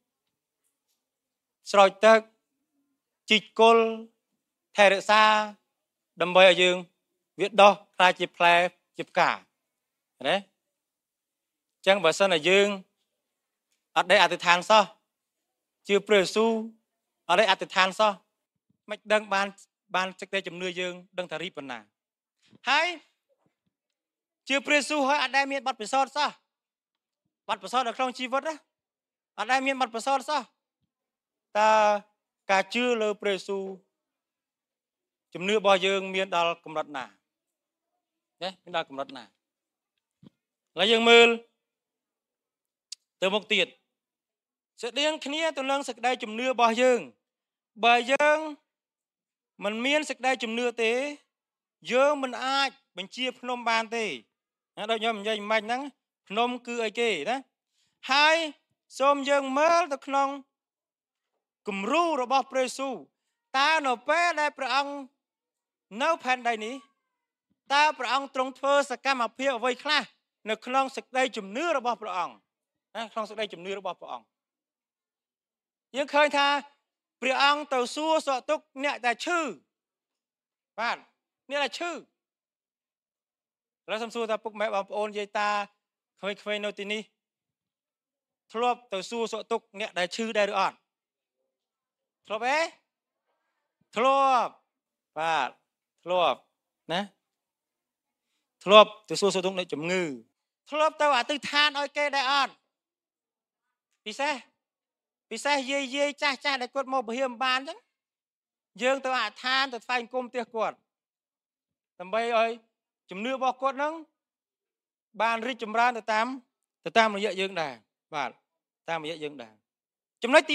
ស្រោចទឹកជីកគល់ថែរក្សាដើម្បីឲ្យយើងវាដោះខ្លាចជាផ្លែជាផ្កាណាអញ្ចឹងបើសិនជាយើងអត់ได้អធិដ្ឋានសោះជឿព្រះយេស៊ូវអត់ได้អធិដ្ឋានសោះមិនដឹងបានសេចក្តីជំនឿយើងដឹងថារីកប៉ុណ្ណាហើយជឿព្រះយេស៊ូវហើយអត់ដែលមានបទពិសោធន៍សោះបទពិសោធន៍នៅក្នុងជីវិតណាអត់ដែលមានបទពិសោធន៍សោះតើការជឿលើព្រះយេស៊ូវជំនឿរបស់យើងមានដល់កម្រិតណាមានដល់កម្រិតណាហើយយើងមើលទៅមុខទៀតស្តៀងគ្នាទៅនឹងសេចក្តីជំនឿរបស់យើងបើយើងមិនមានសេចក្តីជំនឿទេយើងមិនអាចបញ្ជាភ្នំបានទេដូចខ្ញុំនិយាយមិនហ្នឹងភ្នំគឺអីគេណាហើយសូមយើងមើលទៅក្នុងគំរូរបស់ព្រះយេស៊ូវតើនៅពេលដែលព្រះអង្គនៅផែនដីនេះតើព្រះអង្គទ្រង់ធ្វើសកម្មភាពអ្វីខ្លះនៅក្នុងសេចក្តីជំនឿរបស់ព្រះអង្គណាក្នុងសេចក្តីជំនឿរបស់ព្រះអង្គយើងឃើញថាព្រះអង្គទៅសួរសុខទុក្ខអ្នកដែលឈឺបាទអ្នកដែលឈឺឥឡូវសូមសួរថាពុកម៉ែបងប្អូនយាយតាក្មេងៗនៅទីនេះធ្លាប់ទៅសួរសុខទុក្ខអ្នកដែលឈឺដែរឬអត់ធ្លាប់ទេធ្លាប់បាទធ្លាប់ណាធ្លាប់ទៅសួរសុខទុក្ខអ្នកជំងឺធ្លាប់ទៅអធិដ្ឋានឲ្យគេដែរអត់ពិសេសយាយចាស់ដែលគាត់មកពហិមបានអញ្ចឹងយើងទៅអធិដ្ឋានទៅថ្វាយបង្គំផ្ទះគាត់ដើម្បីឲ្យជំនឿរបស់គាត់ហ្នឹងបានរីកចម្រើនទៅតាមរយៈយើងដែរបាទតាមរយៈយើងដែរចំណុចទី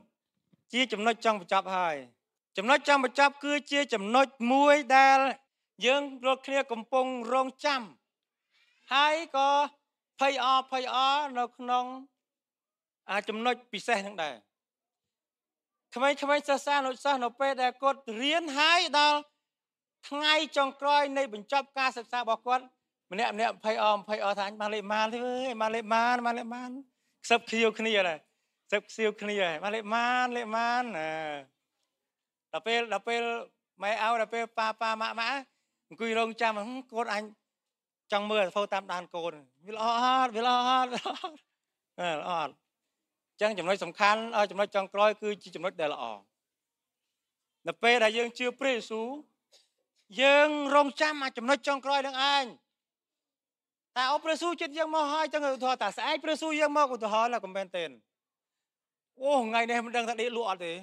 4ជាចំណុចចង់បញ្ចប់ហើយចំណុចចង់បញ្ចប់គឺជាចំណុចមួយដែលយើងរកគ្នាកំពុងរងចាំហើយក៏ភ័យអនៅក្នុងចំណុចពិសេសហ្នឹងដែរក្មេងៗសិស្សសានុសិស្សនៅពេលដែលគាត់រៀនហើយដល់ថ្ងៃចុងក្រោយនៃបញ្ចប់ការសិក្សារបស់គាត់ម្នាក់ភ័យអថាអញបានលេខម៉ានទេអើយបានលេខម៉ានខ្សឹបខៀវគ្នាដែរខ្សឹបខៀវគ្នាបានលេខម៉ានដល់ពេលម៉ែឲ្យដល់ពេលប៉ាម៉ាក់អង្គុយរងចាំកូនអញចង់មើលហ្វូតាមដានកូនវាល្អអត់ល្អអត់ចឹងចំណុចសំខាន់ចំណុចចុងក្រោយគឺជាចំណុចដែលល្អដល់ពេលដែលយើងជឿព្រះយេស៊ូវយើងរងចាំចំណុចចុងក្រោយនឹងឯងតែអព្រះយេស៊ូវចិត្តយើងមកហើយចឹងឧទាហរណ៍តាស្អែកព្រះយេស៊ូវយើងមកឧទាហរណ៍ណាកុំមែនទេអូថ្ងៃនេះមិនដឹងថាដេកលក់អត់ទេ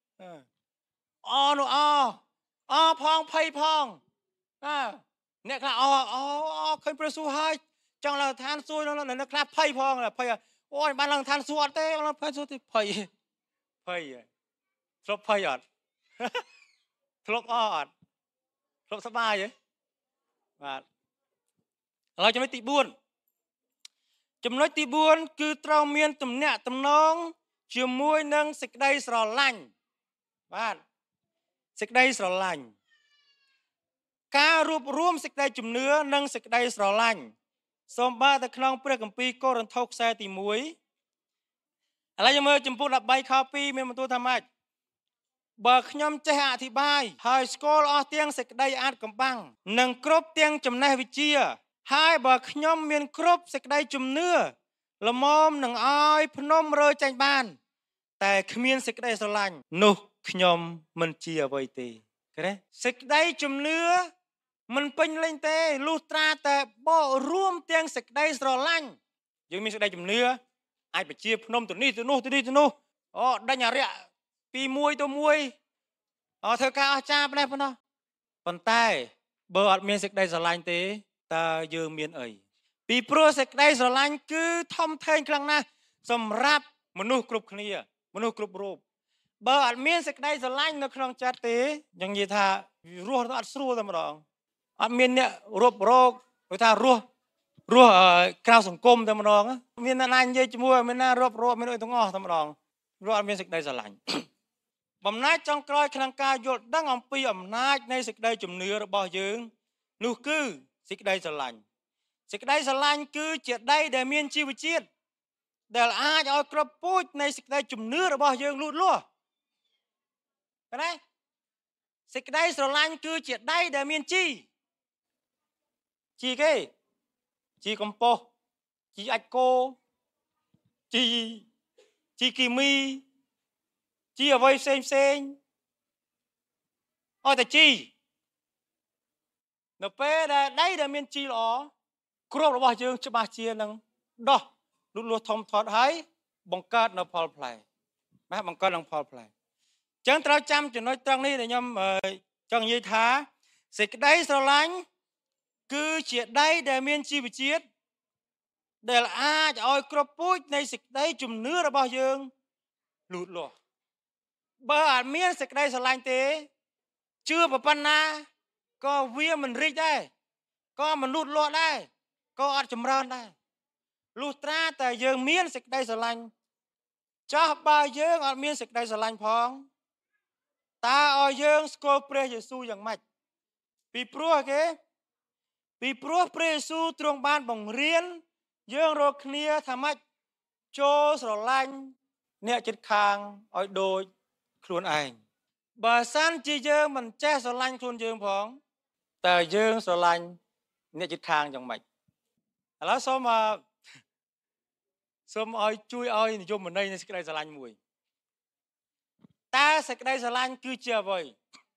ផងភ័យផងអ្នកខ្លះឃើញព្រះយេស៊ូវហើយចង់ឡើងឋានសួគ៌នៅខ្លះភ័យផងភ័យអូយបានឡើងឋានសួគ៌អត់ទេឡើងភ័យសួគ៌ទេភ័យធ្លាប់ភ័យអត់ធ្លាប់អត់ធ្លាប់សប្បាយទេបាទឥឡូវចំណុចទី4គឺត្រូវមានទំនាក់ទំនងជាមួយនឹងសេចក្តីស្រឡាញ់បាទសេចក្តីស្រឡាញ់ការរួបរวมសេចក្តីជំនឿនិងសេចក្តីស្រឡាញ់សូមបើទៅក្នុងព្រះគម្ពីរកូរិនថូសខ្សែទី1ឥឡូវយើងមើលចំពោះ13ខ2មានបន្ទូលថាម៉េចបើខ្ញុំចេះអធិប្បាយហើយស្គាល់អស់ទាំងសេចក្តីអាចកំបាំងនិងគ្រប់ទាំងចំណេះវិជ្ជាហើយបើខ្ញុំមានគ្រប់សេចក្តីជំនឿល្មមនឹងឲ្យភ្នំរើចេញបានតែគ្មានសេចក្តីស្រឡាញ់នោះខ្ញុំមិនជាអ្វីទេឃើញទេសេចក្តីជំនឿមិនពេញលេញទេលុះត្រាតែបករួមទាំងសេចក្តីស្រឡាញ់យើងមានសេចក្តីជំនឿអាចបញ្ជាភ្នំទៅនេះទៅនោះដេញអរិយពីមួយទៅមួយធ្វើការអស្ចារ្យប៉ុណ្ណេះប៉ុន្តែបើអត់មានសេចក្តីស្រឡាញ់ទេតើយើងមានអីពីព្រោះសេចក្តីស្រឡាញ់គឺធំធេងខ្លាំងណាស់សម្រាប់មនុស្សគ្រប់គ្នាមនុស្សគ្រប់រូបបើអត់មានសេចក្តីស្រឡាញ់នៅក្នុងចិត្តទេយ៉ាងនិយាយថារស់អត់ស្រួលតែម្ដងអត់មានអ្នករួបរោគគេថារស់ក្រៅសង្គមតែម្ដងមានអ្នកណានិយាយជាមួយមានណារួបរោគមានអីទាំងអស់តែម្ដងរស់អត់មានសេចក្តីស្រឡាញ់បំណាច់ចុងក្រោយក្នុងការយល់ដឹងអំពីអំណាចនៃសេចក្តីជំនឿរបស់យើងនោះគឺសេចក្តីស្រឡាញ់សេចក្តីស្រឡាញ់គឺជាដីដែលមានជីវជាតិដែលអាចឲ្យគ្រាប់ពូជនៃសេចក្តីជំនឿរបស់យើងលូតលាស់ឃើញទេសេចក្តីស្រឡាញ់គឺជាដីដែលមានជីគេជីកំប៉ុស្តជីអាចគោជីគីមីជីអ្វីផ្សេងឲ្យតែជីនៅពេលដែលដីដែលមានជីល្អគ្រាប់របស់យើងច្បាស់ជានឹងដោះលូតលាស់ធំធាត់ហើយបង្កើតនៅផលផ្លែបាទបង្កើតនឹងផលផ្លែអញ្ចឹងត្រូវចាំចំណុចត្រង់នេះដែលខ្ញុំចង់និយាយថាសេចក្តីស្រឡាញ់គឺជាដីដែលមានជីវជាតិដែលអាចឲ្យគ្រប់ពូជនៃសេចក្តីជំនឿរបស់យើងលូតលាស់បើអត់មានសេចក្តីស្រឡាញ់ទេជឿប៉ុណ្ណាក៏វាមិនរីកដែរក៏មិនលូតលាស់ដែរក៏អត់ចម្រើនដែរលុះត្រាតែយើងមានសេចក្តីស្រឡាញ់ចាស់បើយើងអត់មានសេចក្តីស្រឡាញ់ផងតើឲ្យយើងស្គាល់ព្រះយេស៊ូវយ៉ាងម៉េចពីព្រោះព្រះយេស៊ូវទ្រង់បានបង្រៀនយើងរាល់គ្នាថាម៉េចចូលស្រឡាញ់អ្នកជិតខាងឲ្យដូចខ្លួនឯងបើសិនជាយើងមិនចេះស្រឡាញ់ខ្លួនយើងផងតើយើងស្រឡាញ់អ្នកជិតខាងយ៉ាងម៉េចឥឡូវសូមឲ្យជួយឲ្យនិយមន័យនៃសេចក្តីស្រឡាញ់មួយតើសេចក្តីស្រឡាញ់គឺជាអ្វី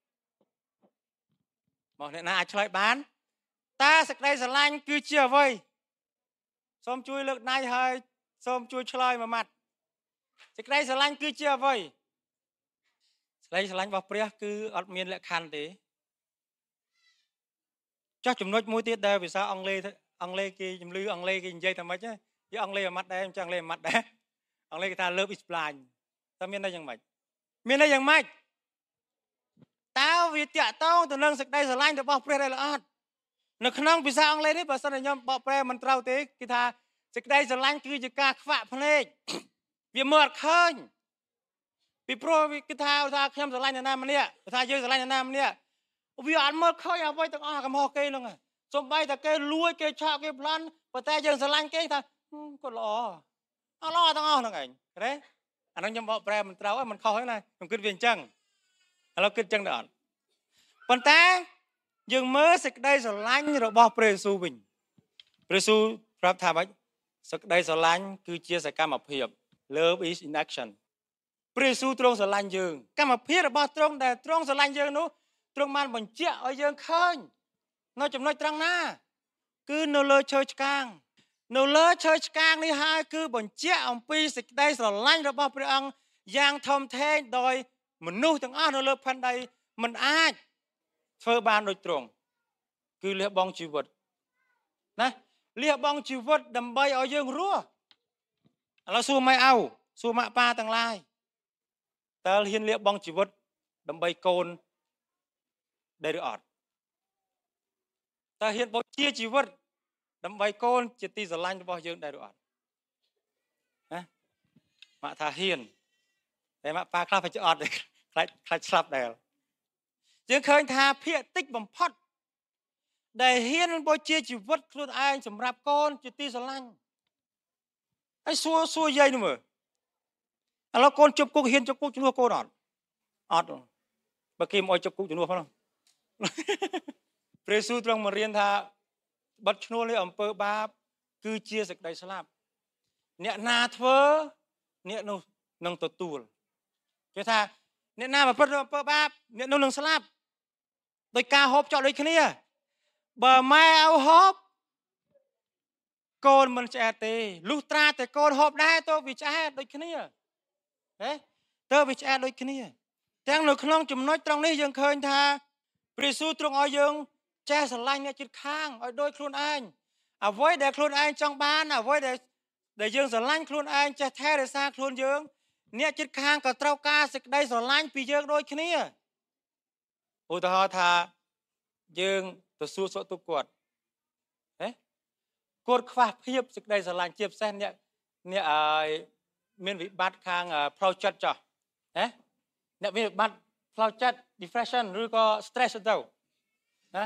មកអ្នកណាអាចឆ្លើយបានតើសេចក្តីស្រឡាញ់គឺជាអ្វីសូមជួយលើកដៃហើយសូមជួយឆ្លើយមួយម៉ាត់សេចក្តីស្រឡាញ់គឺជាអ្វីសេចក្តីស្រឡាញ់របស់ព្រះគឺអត់មានលក្ខខណ្ឌទេចុះចំណុចមួយទៀតដែលភាសាអង់គ្លេសគេជំលឺអង់គ្លេសគេនិយាយថាម៉េចយើងអង់គ្លេសអាម៉ាត់ដែរអញ្ចឹងអង់គ្លេសអាម៉ាត់ដែរអង់គ្លេសគេថា love is blind តើមានន័យយ៉ាងម៉េចតើវាតាក់ទងទៅនឹងសេចក្តីស្រឡាញ់របស់ព្រះដែរឬអត់នៅក្នុងភាសាអង់គ្លេសនេះបើសិនជាខ្ញុំបកប្រែមិនត្រូវទេគេថាសេចក្តីស្រឡាញ់គឺជាការខ្វាក់ភ្នែកវាមើលអត់ឃើញពីព្រោះគេថាខ្ញុំស្រឡាញ់អ្នកណាម្នាក់គេថាយើងស្រឡាញ់អ្នកណាម្នាក់វាអត់មើលឃើញអ្វីទាំងអស់កំហុសគេហ្នឹងសូម្បីតែគេលួចគេឆក់គេប្លន់ប៉ុន្តែយើងស្រឡាញ់គេថាគាត់ល្អទាំងអស់ហ្នឹងឯងទេអានោះខ្ញុំបកប្រែមិនត្រូវមិនខុសទេណាខ្ញុំគិតវាអញ្ចឹងឥឥឡូវគិតចឹងដែរអត់ប៉ុន្តែយើងមើលសេចក្តីស្រឡាញ់របស់ព្រះយេស៊ូវវិញព្រះយេស៊ូវប្រាប់ថាម៉េចសេចក្តីស្រឡាញ់គឺជាសកម្មភាព love is in action ព្រះយេស៊ូវទ្រង់ស្រឡាញ់យើងកម្មភាពរបស់ទ្រង់ដែលទ្រង់ស្រឡាញ់យើងនោះទ្រង់បានបញ្ជាក់ឲ្យយើងឃើញនៅចំណុចត្រង់ណាគឺនៅលើឈើឆ្កាងនៅលើឈើឆ្កាងនេះហើយគឺបញ្ជាក់អំពីសេចក្តីស្រឡាញ់របស់ព្រះអង្គយ៉ាងធំធេងដោយមនុស្សទាំងអស់នៅលើផែនដីមិនអាចធ្វើបានដូចទ្រង់គឺលះបង់ជីវិតណាលះបង់ជីវិតដើម្បីឲ្យយើងរស់ឥឡូវសួរម៉ែឪសួរម៉ាក់ប៉ាទាំងឡាយតើហ៊ានលះបង់ជីវិតដើម្បីកូនដែរឬអត់តើហ៊ានបូជាជីវិតដើម្បីកូនជាទីស្រឡាញ់របស់យើងដែរឬអត់ណាម៉ាក់ថាហ៊ានតែម៉ាក់ប៉ាខ្លះប្រតិអត់ខ្លាចស្លាប់ដែរយើងឃើញថាភាគតិចបំផុតដែលហ៊ានបូជាជីវិតខ្លួនឯងសម្រាប់កូនជាទីស្រឡាញ់ហើយសួរយាយនោះមើលឥឡូវកូនជប់គុកហ៊ានជប់គុកជំនួសកូនអត់បើគេមកឲ្យជប់គុកជំនួសផងព្រះយេស៊ូវទ្រង់មករៀនថាបិទឈ្នួលនៃអំពើបាបគឺជាសេចក្តីស្លាប់អ្នកណាធ្វើអ្នកនោះនឹងទទួលគេថាអ្នកណាប្រព្រឹត្តអំពើបាបអ្នកនោះនឹងស្លាប់ដោយការហូបចោលដូចគ្នាបើម៉ែឲ្យហូបកូនមិនឆ្អែតទេលុះត្រាតែកូនហូបដែរទៅវាឆ្អែតដូចគ្នាហេទៅវាឆ្អែតដូចគ្នាទាំងនៅក្នុងចំណុចត្រង់នេះយើងឃើញថាព្រះយេស៊ូវទ្រង់ឲ្យយើងចេះស្រឡាញ់អ្នកជិតខាងឲ្យដូចខ្លួនឯងអ្វីដែលខ្លួនឯងចង់បានអ្វីដែលយើងស្រឡាញ់ខ្លួនឯងចេះថែរក្សាខ្លួនយើងអ្នកជិតខាងក៏ត្រូវការសេចក្តីស្រឡាញ់ពីយើងដូចគ្នាឧទាហរណ៍ថាយើងទៅសួរសុខទុក្ខគាត់គាត់ខ្វះភាពសេចក្តីស្រឡាញ់ជាពិសេសអ្នកឲ្យមានវិបត្តិខាងផ្លូវចិត្តចោះអ្នកមានវិបត្តិផ្លូវចិត្ត depression ឬក៏ stress ទៅណា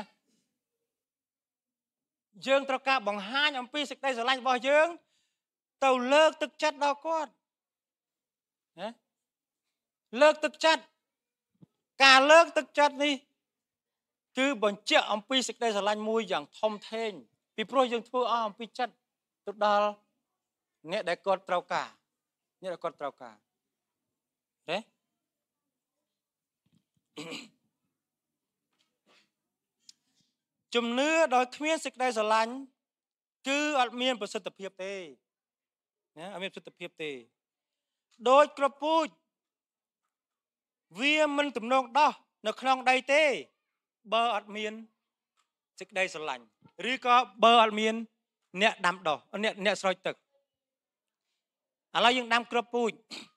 យើងត្រូវការបង្ហាញអំពីសេចក្តីស្រឡាញ់របស់យើងទៅលើកទឹកចិត្តដល់គាត់ណាលើកទឹកចិត្តការលើកទឹកចិត្តនេះគឺបញ្ជាក់អំពីសេចក្តីស្រឡាញ់មួយយ៉ាងធំធេងពីព្រោះយើងធ្វើអស់អំពីចិត្តទៅដល់អ្នកដែលគាត់ត្រូវការអ្នកដែលគាត់ត្រូវការទេជំនឿដោយគ្មានសេចក្តីស្រឡាញ់គឺអត់មានប្រសិទ្ធភាពទេណាអត់មានប្រសិទ្ធភាពទេដោយក្រពូជវាមិនទំនងដោះនៅក្នុងដីទេបើអត់មានសេចក្តីស្រឡាញ់ឬក៏បើអត់មានអ្នកដាំដុះអ្នកស្រោចទឹកឥឡូវយើងដាំគ្រាប់ពូជ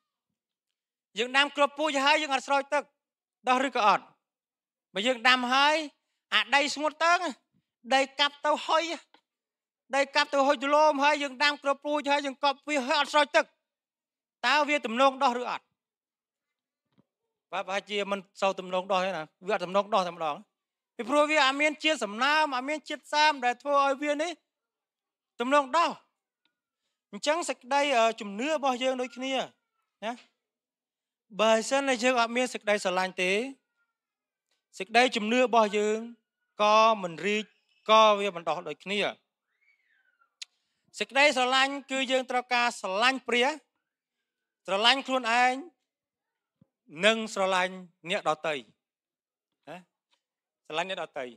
ហើយយើងអត់ស្រោចទឹកដោះឬក៏អត់បើយើងដាំហើយអាដីស្ងួតទៅដីកាប់ទៅហុយទលោមហើយយើងដាំគ្រាប់ពូជហើយយើងកប់វាហើយអត់ស្រោចទឹកតើវាទំនងដោះឬអត់បាទប្រហែលជាមិនសូវទំនងដោះទេណាវាអត់ទំនងដោះតែម្ដងពីព្រោះវាអត់មានជាតិសំណើមអត់មានជាតិសើមដែលធ្វើឲ្យវានេះទំនងដោះអញ្ចឹងសេចក្តីជំនឿរបស់យើងដូចគ្នាណាបើសិនតែយើងអត់មានសេចក្តីស្រឡាញ់ទេសេចក្តីជំនឿរបស់យើងក៏មិនរីកក៏វាមិនដោះដូចគ្នាសេចក្តីស្រឡាញ់គឺយើងត្រូវការស្រឡាញ់ព្រះស្រឡាញ់ខ្លួនឯងនិងស្រឡាញ់អ្នកដទៃណាស្រឡាញ់អ្នកដទៃ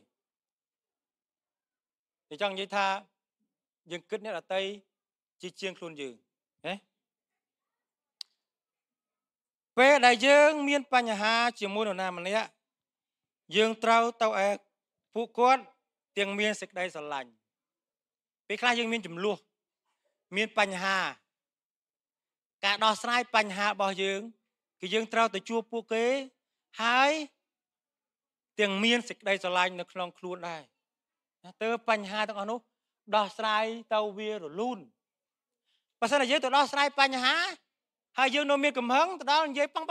អញ្ចឹងនិយាយថាយើងគិតអ្នកដទៃជាជាងខ្លួនយើងណាពេលដែលយើងមានបញ្ហាជាមួយនរណាម្នាក់យើងត្រូវទៅឯពួកគាត់ទាំងមានសេចក្តីស្រឡាញ់ពេលខ្លះយើងមានចំនួនមានបញ្ហាការដោះស្រាយបញ្ហារបស់យើងគឺយើងត្រូវទៅជួបពួកគេហើយទាំងមានសេចក្តីស្រឡាញ់នៅក្នុងខ្លួនដែរទៅបញ្ហាទាំងអស់នោះដោះស្រាយទៅវារលូនបើសិនតែយើងទៅដោះស្រាយបញ្ហាហើយយើងនៅមានកំហឹងទៅដល់និយាយប៉ង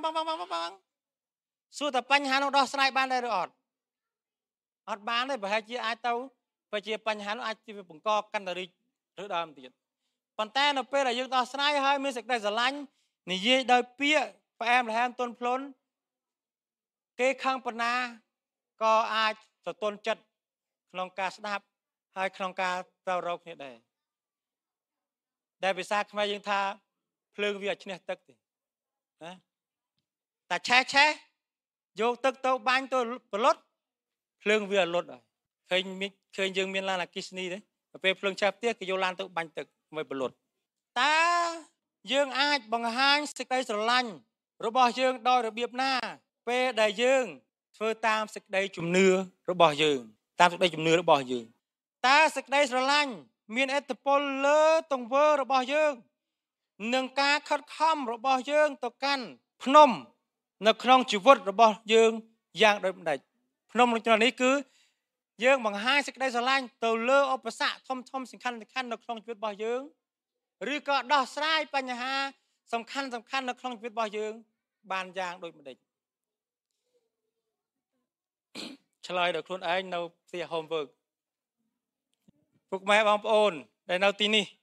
សួរតែបញ្ហានោះដោះស្រាយបានដែរឬអត់បានទេប្រហែលជាអាចទៅបើជាបញ្ហានោះអាចជាបង្កកាន់តែរីកឬដើមទៀតប៉ុន្តែនៅពេលដែលយើងដោះស្រាយហើយមានសេចក្តីស្រឡាញ់និយាយដោយពាក្យផ្អែមល្ហែមទន់ភ្លន់គេខឹងប៉ុណ្ណាក៏អាចទន់ចិត្តក្នុងការស្ដាប់ហើយក្នុងការទៅរកគ្នាដែរដែលភាសាខ្មែរយើងថាភ្លើងវាអត់ឈ្នះទឹកទេណាតែឆេះយកទឹកទៅបាញ់ទៅប្រលត់ភ្លើងវាលត់ហើយឃើញយើងមានឡានអគ្គិសនីទេពេលភ្លើងឆេះផ្ទះគេយកឡានទៅបាញ់ទឹកមកប្រលត់តើយើងអាចបង្ហាញសេចក្តីស្រឡាញ់របស់យើងដោយរបៀបណាពេលដែលយើងធ្វើតាមសេចក្តីជំនឿរបស់យើងតាមសេចក្តីជំនឿរបស់យើងតើសេចក្តីស្រឡាញ់មានឥទ្ធិពលលើទង្វើរបស់យើងនឹងការខិតខំរបស់យើងទៅកាន់ភ្នំនៅក្នុងជីវិតរបស់យើងយ៉ាងដូចម្ដេចភ្នំក្នុងនេះគឺយើងបង្ហាញសេចក្តីស្រឡាញ់ទៅលើឧបសគ្គធំសំខាន់នៅក្នុងជីវិតរបស់យើងឬក៏ដោះស្រាយបញ្ហាសំខាន់នៅក្នុងជីវិតរបស់យើងបានយ៉ាងដូចម្ដេចឆ្លើយដល់ខ្លួនឯងនៅផ្ទះ homework ពុកម៉ែបងប្អូនដែលនៅទីនេះ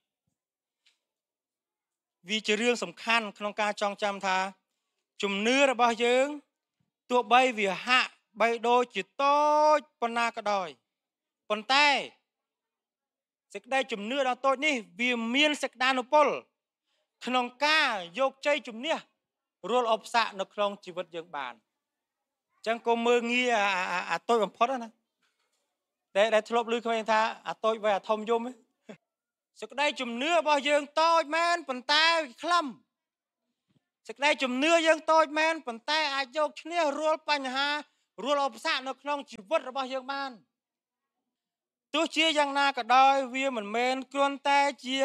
វាជារឿងសំខាន់ក្នុងការចងចាំថាជំនឿរបស់យើងទោះបីវាហាក់បីដូចជាតូចប៉ុណ្ណាក៏ដោយប៉ុន្តែសេចក្តីជំនឿដ៏តូចនេះវាមានសក្តានុពលក្នុងការយកជ័យជំនះរាល់ឧបសគ្គនៅក្នុងជីវិតយើងបានអញ្ចឹងកុំមើលងាយអាតូចបំផុតណាដែលធ្លាប់ឮគ្នាថាអាតូចវាអាធំយំសេចក្តីជំនឿរបស់យើងតូចមែនប៉ុន្តែខ្លឹមសេចក្តីជំនឿយើងតូចមែនប៉ុន្តែអាចយកឈ្នះរាល់បញ្ហារាល់ឧបសគ្គនៅក្នុងជីវិតរបស់យើងបានទោះជាយ៉ាងណាក៏ដោយវាមិនមែនគ្រាន់តែជា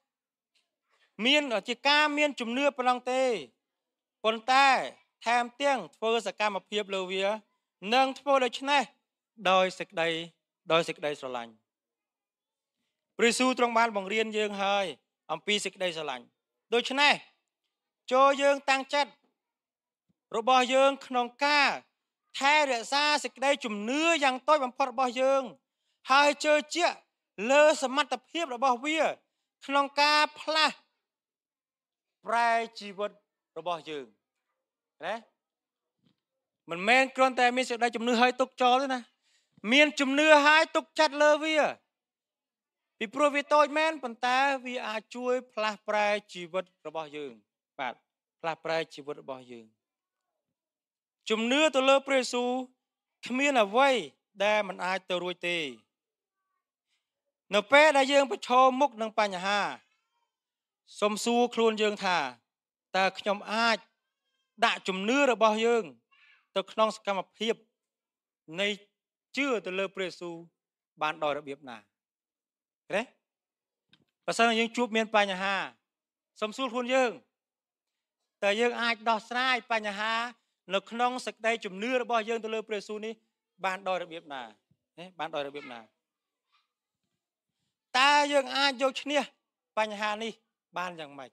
ការមានជំនឿប៉ុណ្ណឹងទេប៉ុន្តែថែមទាំងធ្វើសកម្មភាពលើវានិងធ្វើដូច្នេះដោយសេចក្តីស្រឡាញ់ព្រះយេស៊ូវទ្រង់បានបង្រៀនយើងហើយអំពីសេចក្តីស្រឡាញ់ដូច្នេះចូលយើងតាំងចិត្តរបស់យើងក្នុងការថែរក្សាសេចក្តីជំនឿយ៉ាងតូចបំផុតរបស់យើងហើយជឿជាក់លើសមត្ថភាពរបស់វាក្នុងការផ្លាស់ប្រែជីវិតរបស់យើងណាមិនមែនគ្រាន់តែមានសេចក្តីជំនឿហើយទុកចោលទេណាមានជំនឿហើយទុកចិត្តលើវាពីព្រោះវាតូចមែនប៉ុន្តែវាអាចជួយផ្លាស់ប្រែជីវិតរបស់យើងបាទផ្លាស់ប្រែជីវិតរបស់យើងជំនឿទៅលើព្រះយេស៊ូវគ្មានអ្វីដែលមិនអាចទៅរួចទេនៅពេលដែលយើងប្រឈមមុខនឹងបញ្ហាសូមសួរខ្លួនយើងថាតើខ្ញុំអាចដាក់ជំនឿរបស់យើងទៅក្នុងសកម្មភាពនៃជឿទៅលើព្រះយេស៊ូវបានដោយរបៀបណាទេបើសិនយើងជួបមានបញ្ហាសូមសួរខ្លួនយើងតើយើងអាចដោះស្រាយបញ្ហានៅក្នុងសេចក្តីជំនឿរបស់យើងទៅលើព្រះយេស៊ូវនេះបានដោយរបៀបណាបានដោយរបៀបណាតើយើងអាចយកឈ្នះបញ្ហានេះបានយ៉ាងម៉េច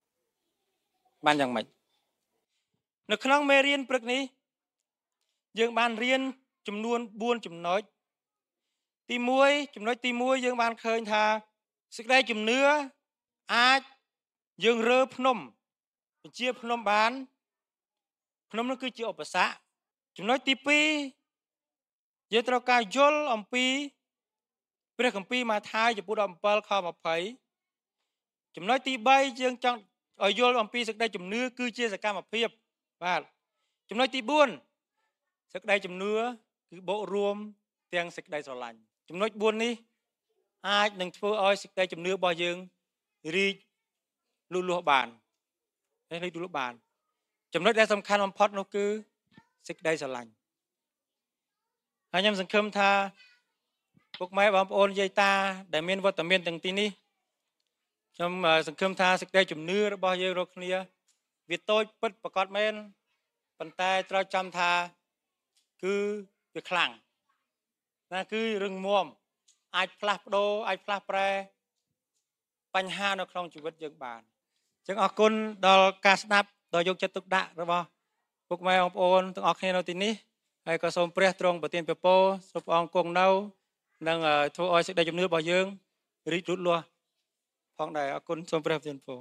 នៅក្នុងមេរៀនព្រឹកនេះយើងបានរៀនចំនួន4ចំណុចទី1ចំណុចទី1យើងបានឃើញថាសេចក្តីជំនឿអាចយើងរើភ្នំបញ្ជាភ្នំបានភ្នំនោះគឺជាឧបសគ្គចំណុចទី2យើងត្រូវការយល់អំពីព្រះគម្ពីរម៉ាថាយចំពោះ17ខ20ចំណុចទី3យើងចង់ឲ្យយល់អំពីសេចក្តីជំនឿគឺជាសកម្មភាពបាទចំណុចទី4សេចក្តីជំនឿគឺបូករួមទាំងសេចក្តីស្រឡាញ់ចំណុច4នេះអាចនឹងធ្វើឲ្យសេចក្តីជំនឿរបស់យើងរីកលូតលាស់បានចំណុចដែលសំខាន់បំផុតនោះគឺសេចក្តីស្រឡាញ់ហើយខ្ញុំសង្ឃឹមថាពុកម៉ែបងប្អូនយាយតាដែលមានវត្តមានទាំងទីនេះខ្ញុំសង្ឃឹមថាសេចក្តីជំនឿរបស់យើងរាល់គ្នាវាតូចពិតប្រកបមែនប៉ុន្តែត្រូវចាំថាគឺវាខ្លាំងណាគឺរឹងមាំអាចផ្លាស់ប្ដូរអាចផ្លាស់ប្រែបញ្ហានៅក្នុងជីវិតយើងបានអញ្ចឹងអរគុណដល់ការស្ដាប់ដ៏យកចិត្តទុកដាក់របស់ពុកម៉ែបងប្អូនទាំងអស់គ្នានៅទីនេះហើយក៏សូមព្រះទ្រង់ប្រទានពរសូមព្រះអង្គគង់នៅនិងធ្វើឲ្យសេចក្តីជំនឿរបស់យើងរីកលូតលាស់ផងដែរអរគុណសូមព្រះប្រទានពរ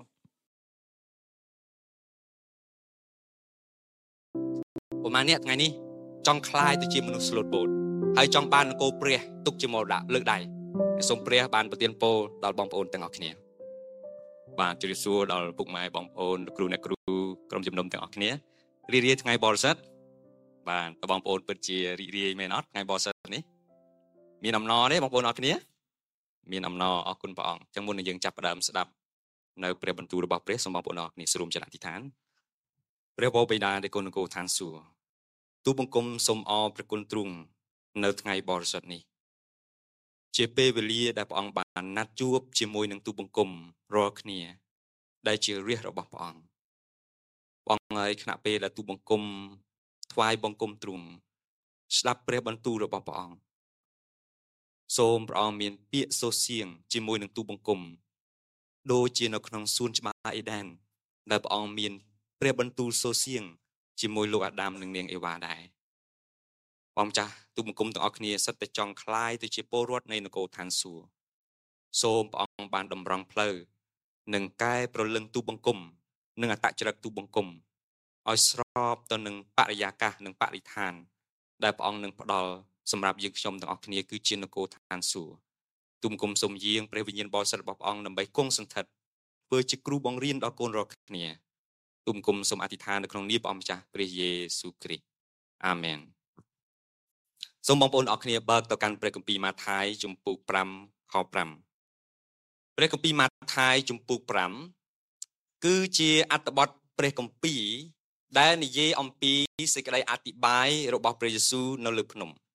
ប្រហែលអ្នកថ្ងៃនេះចង់คลายទៅជាមនុស្សស្លូតបូតហើយចង់បាននគរព្រះទុកជាមរតកលើកដៃសូមព្រះបានប្រទានពរដល់បងប្អូនទាំងអស់គ្នាបាទជម្រាបសួរដល់ពុកម៉ែបងប្អូនគ្រូអ្នកគ្រូក្រុមជំនុំទាំងអស់គ្នារីករាយថ្ងៃបរិសុទ្ធបាទបងប្អូនពិតជារីករាយមែនអត់ថ្ងៃបរិសុទ្ធនេះមានអំណរទេបងប្អូនអរគ្នាមានអំណរអរគុណព្រះអង្គចឹងមុននឹងយើងចាប់ផ្ដើមស្ដាប់នៅព្រះបន្ទូលរបស់ព្រះសូមបងប្អូនអរគ្នាស្រួមចិត្តអធិដ្ឋានព្រះបិតានៃគុណនគរឋានសួគ៌ទូលបង្គំសូមអរព្រះគុណទ្រង់នៅថ្ងៃបរិសុទ្ធនេះជាពេលវេលាដែលព្រះអង្គបានណាត់ជួបជាមួយនឹងទូលបង្គំរាល់គ្នាដែលជារាជរបស់ព្រះអង្គបងហើយគណៈពេលដែលទូលបង្គំថ្វាយបង្គំទ្រង់ស្ដាប់ព្រះបន្ទូលរបស់ព្រះអង្គសូមព្រះអង្គមានពាក្យសូរសៀងជាមួយនឹងទូលបង្គំដូចជានៅក្នុងសួនច្បារអេដែនដែលព្រះអង្គមានព្រះបន្ទូលសូរសៀងជាមួយលោកអាដាមនិងនាងអេវ៉ាដែរបងចាស់ទូលបង្គំទាំងអស់គ្នាសិតតែចង់คลายទៅជាពលរដ្ឋនៃនគរឋានសួគ៌សូមព្រះអង្គបានតម្រង់ផ្លូវនិងកែប្រលឹងទូលបង្គំនិងអត្តចរិតទូលបង្គំឲ្យស្របទៅនឹងបរិយាកាសនិងបរិស្ថានដែលព្រះអង្គនឹងផ្ដល់សម្រាប់យើងខ្ញុំទាំងអស់គ្នាគឺជានគរឋានសួគ៌ទូលបង្គំសូមយាងព្រះវិញ្ញាណបរិសុទ្ធរបស់ព្រះអង្គដើម្បីគង់សន្តិដ្ឋធ្វើជាគ្រូបង្រៀនដល់កូនរាល់គ្នាទូលបង្គំសូមអធិដ្ឋាននៅក្នុងនាមព្រះអង្គម្ចាស់ព្រះយេស៊ូវគ្រីស្ទអាមែនសូមបងប្អូនអរគ្នាបើកទៅកាន់ព្រះគម្ពីរម៉ាថាយជំពូក5ខ5ព្រះគម្ពីរម៉ាថាយជំពូក5គឺជាអត្ថបទព្រះគម្ពីរដែលនិយាយអំពីសេចក្តីអធិប្បាយរបស់ព្រះយេស៊ូវនៅលើភ្នំ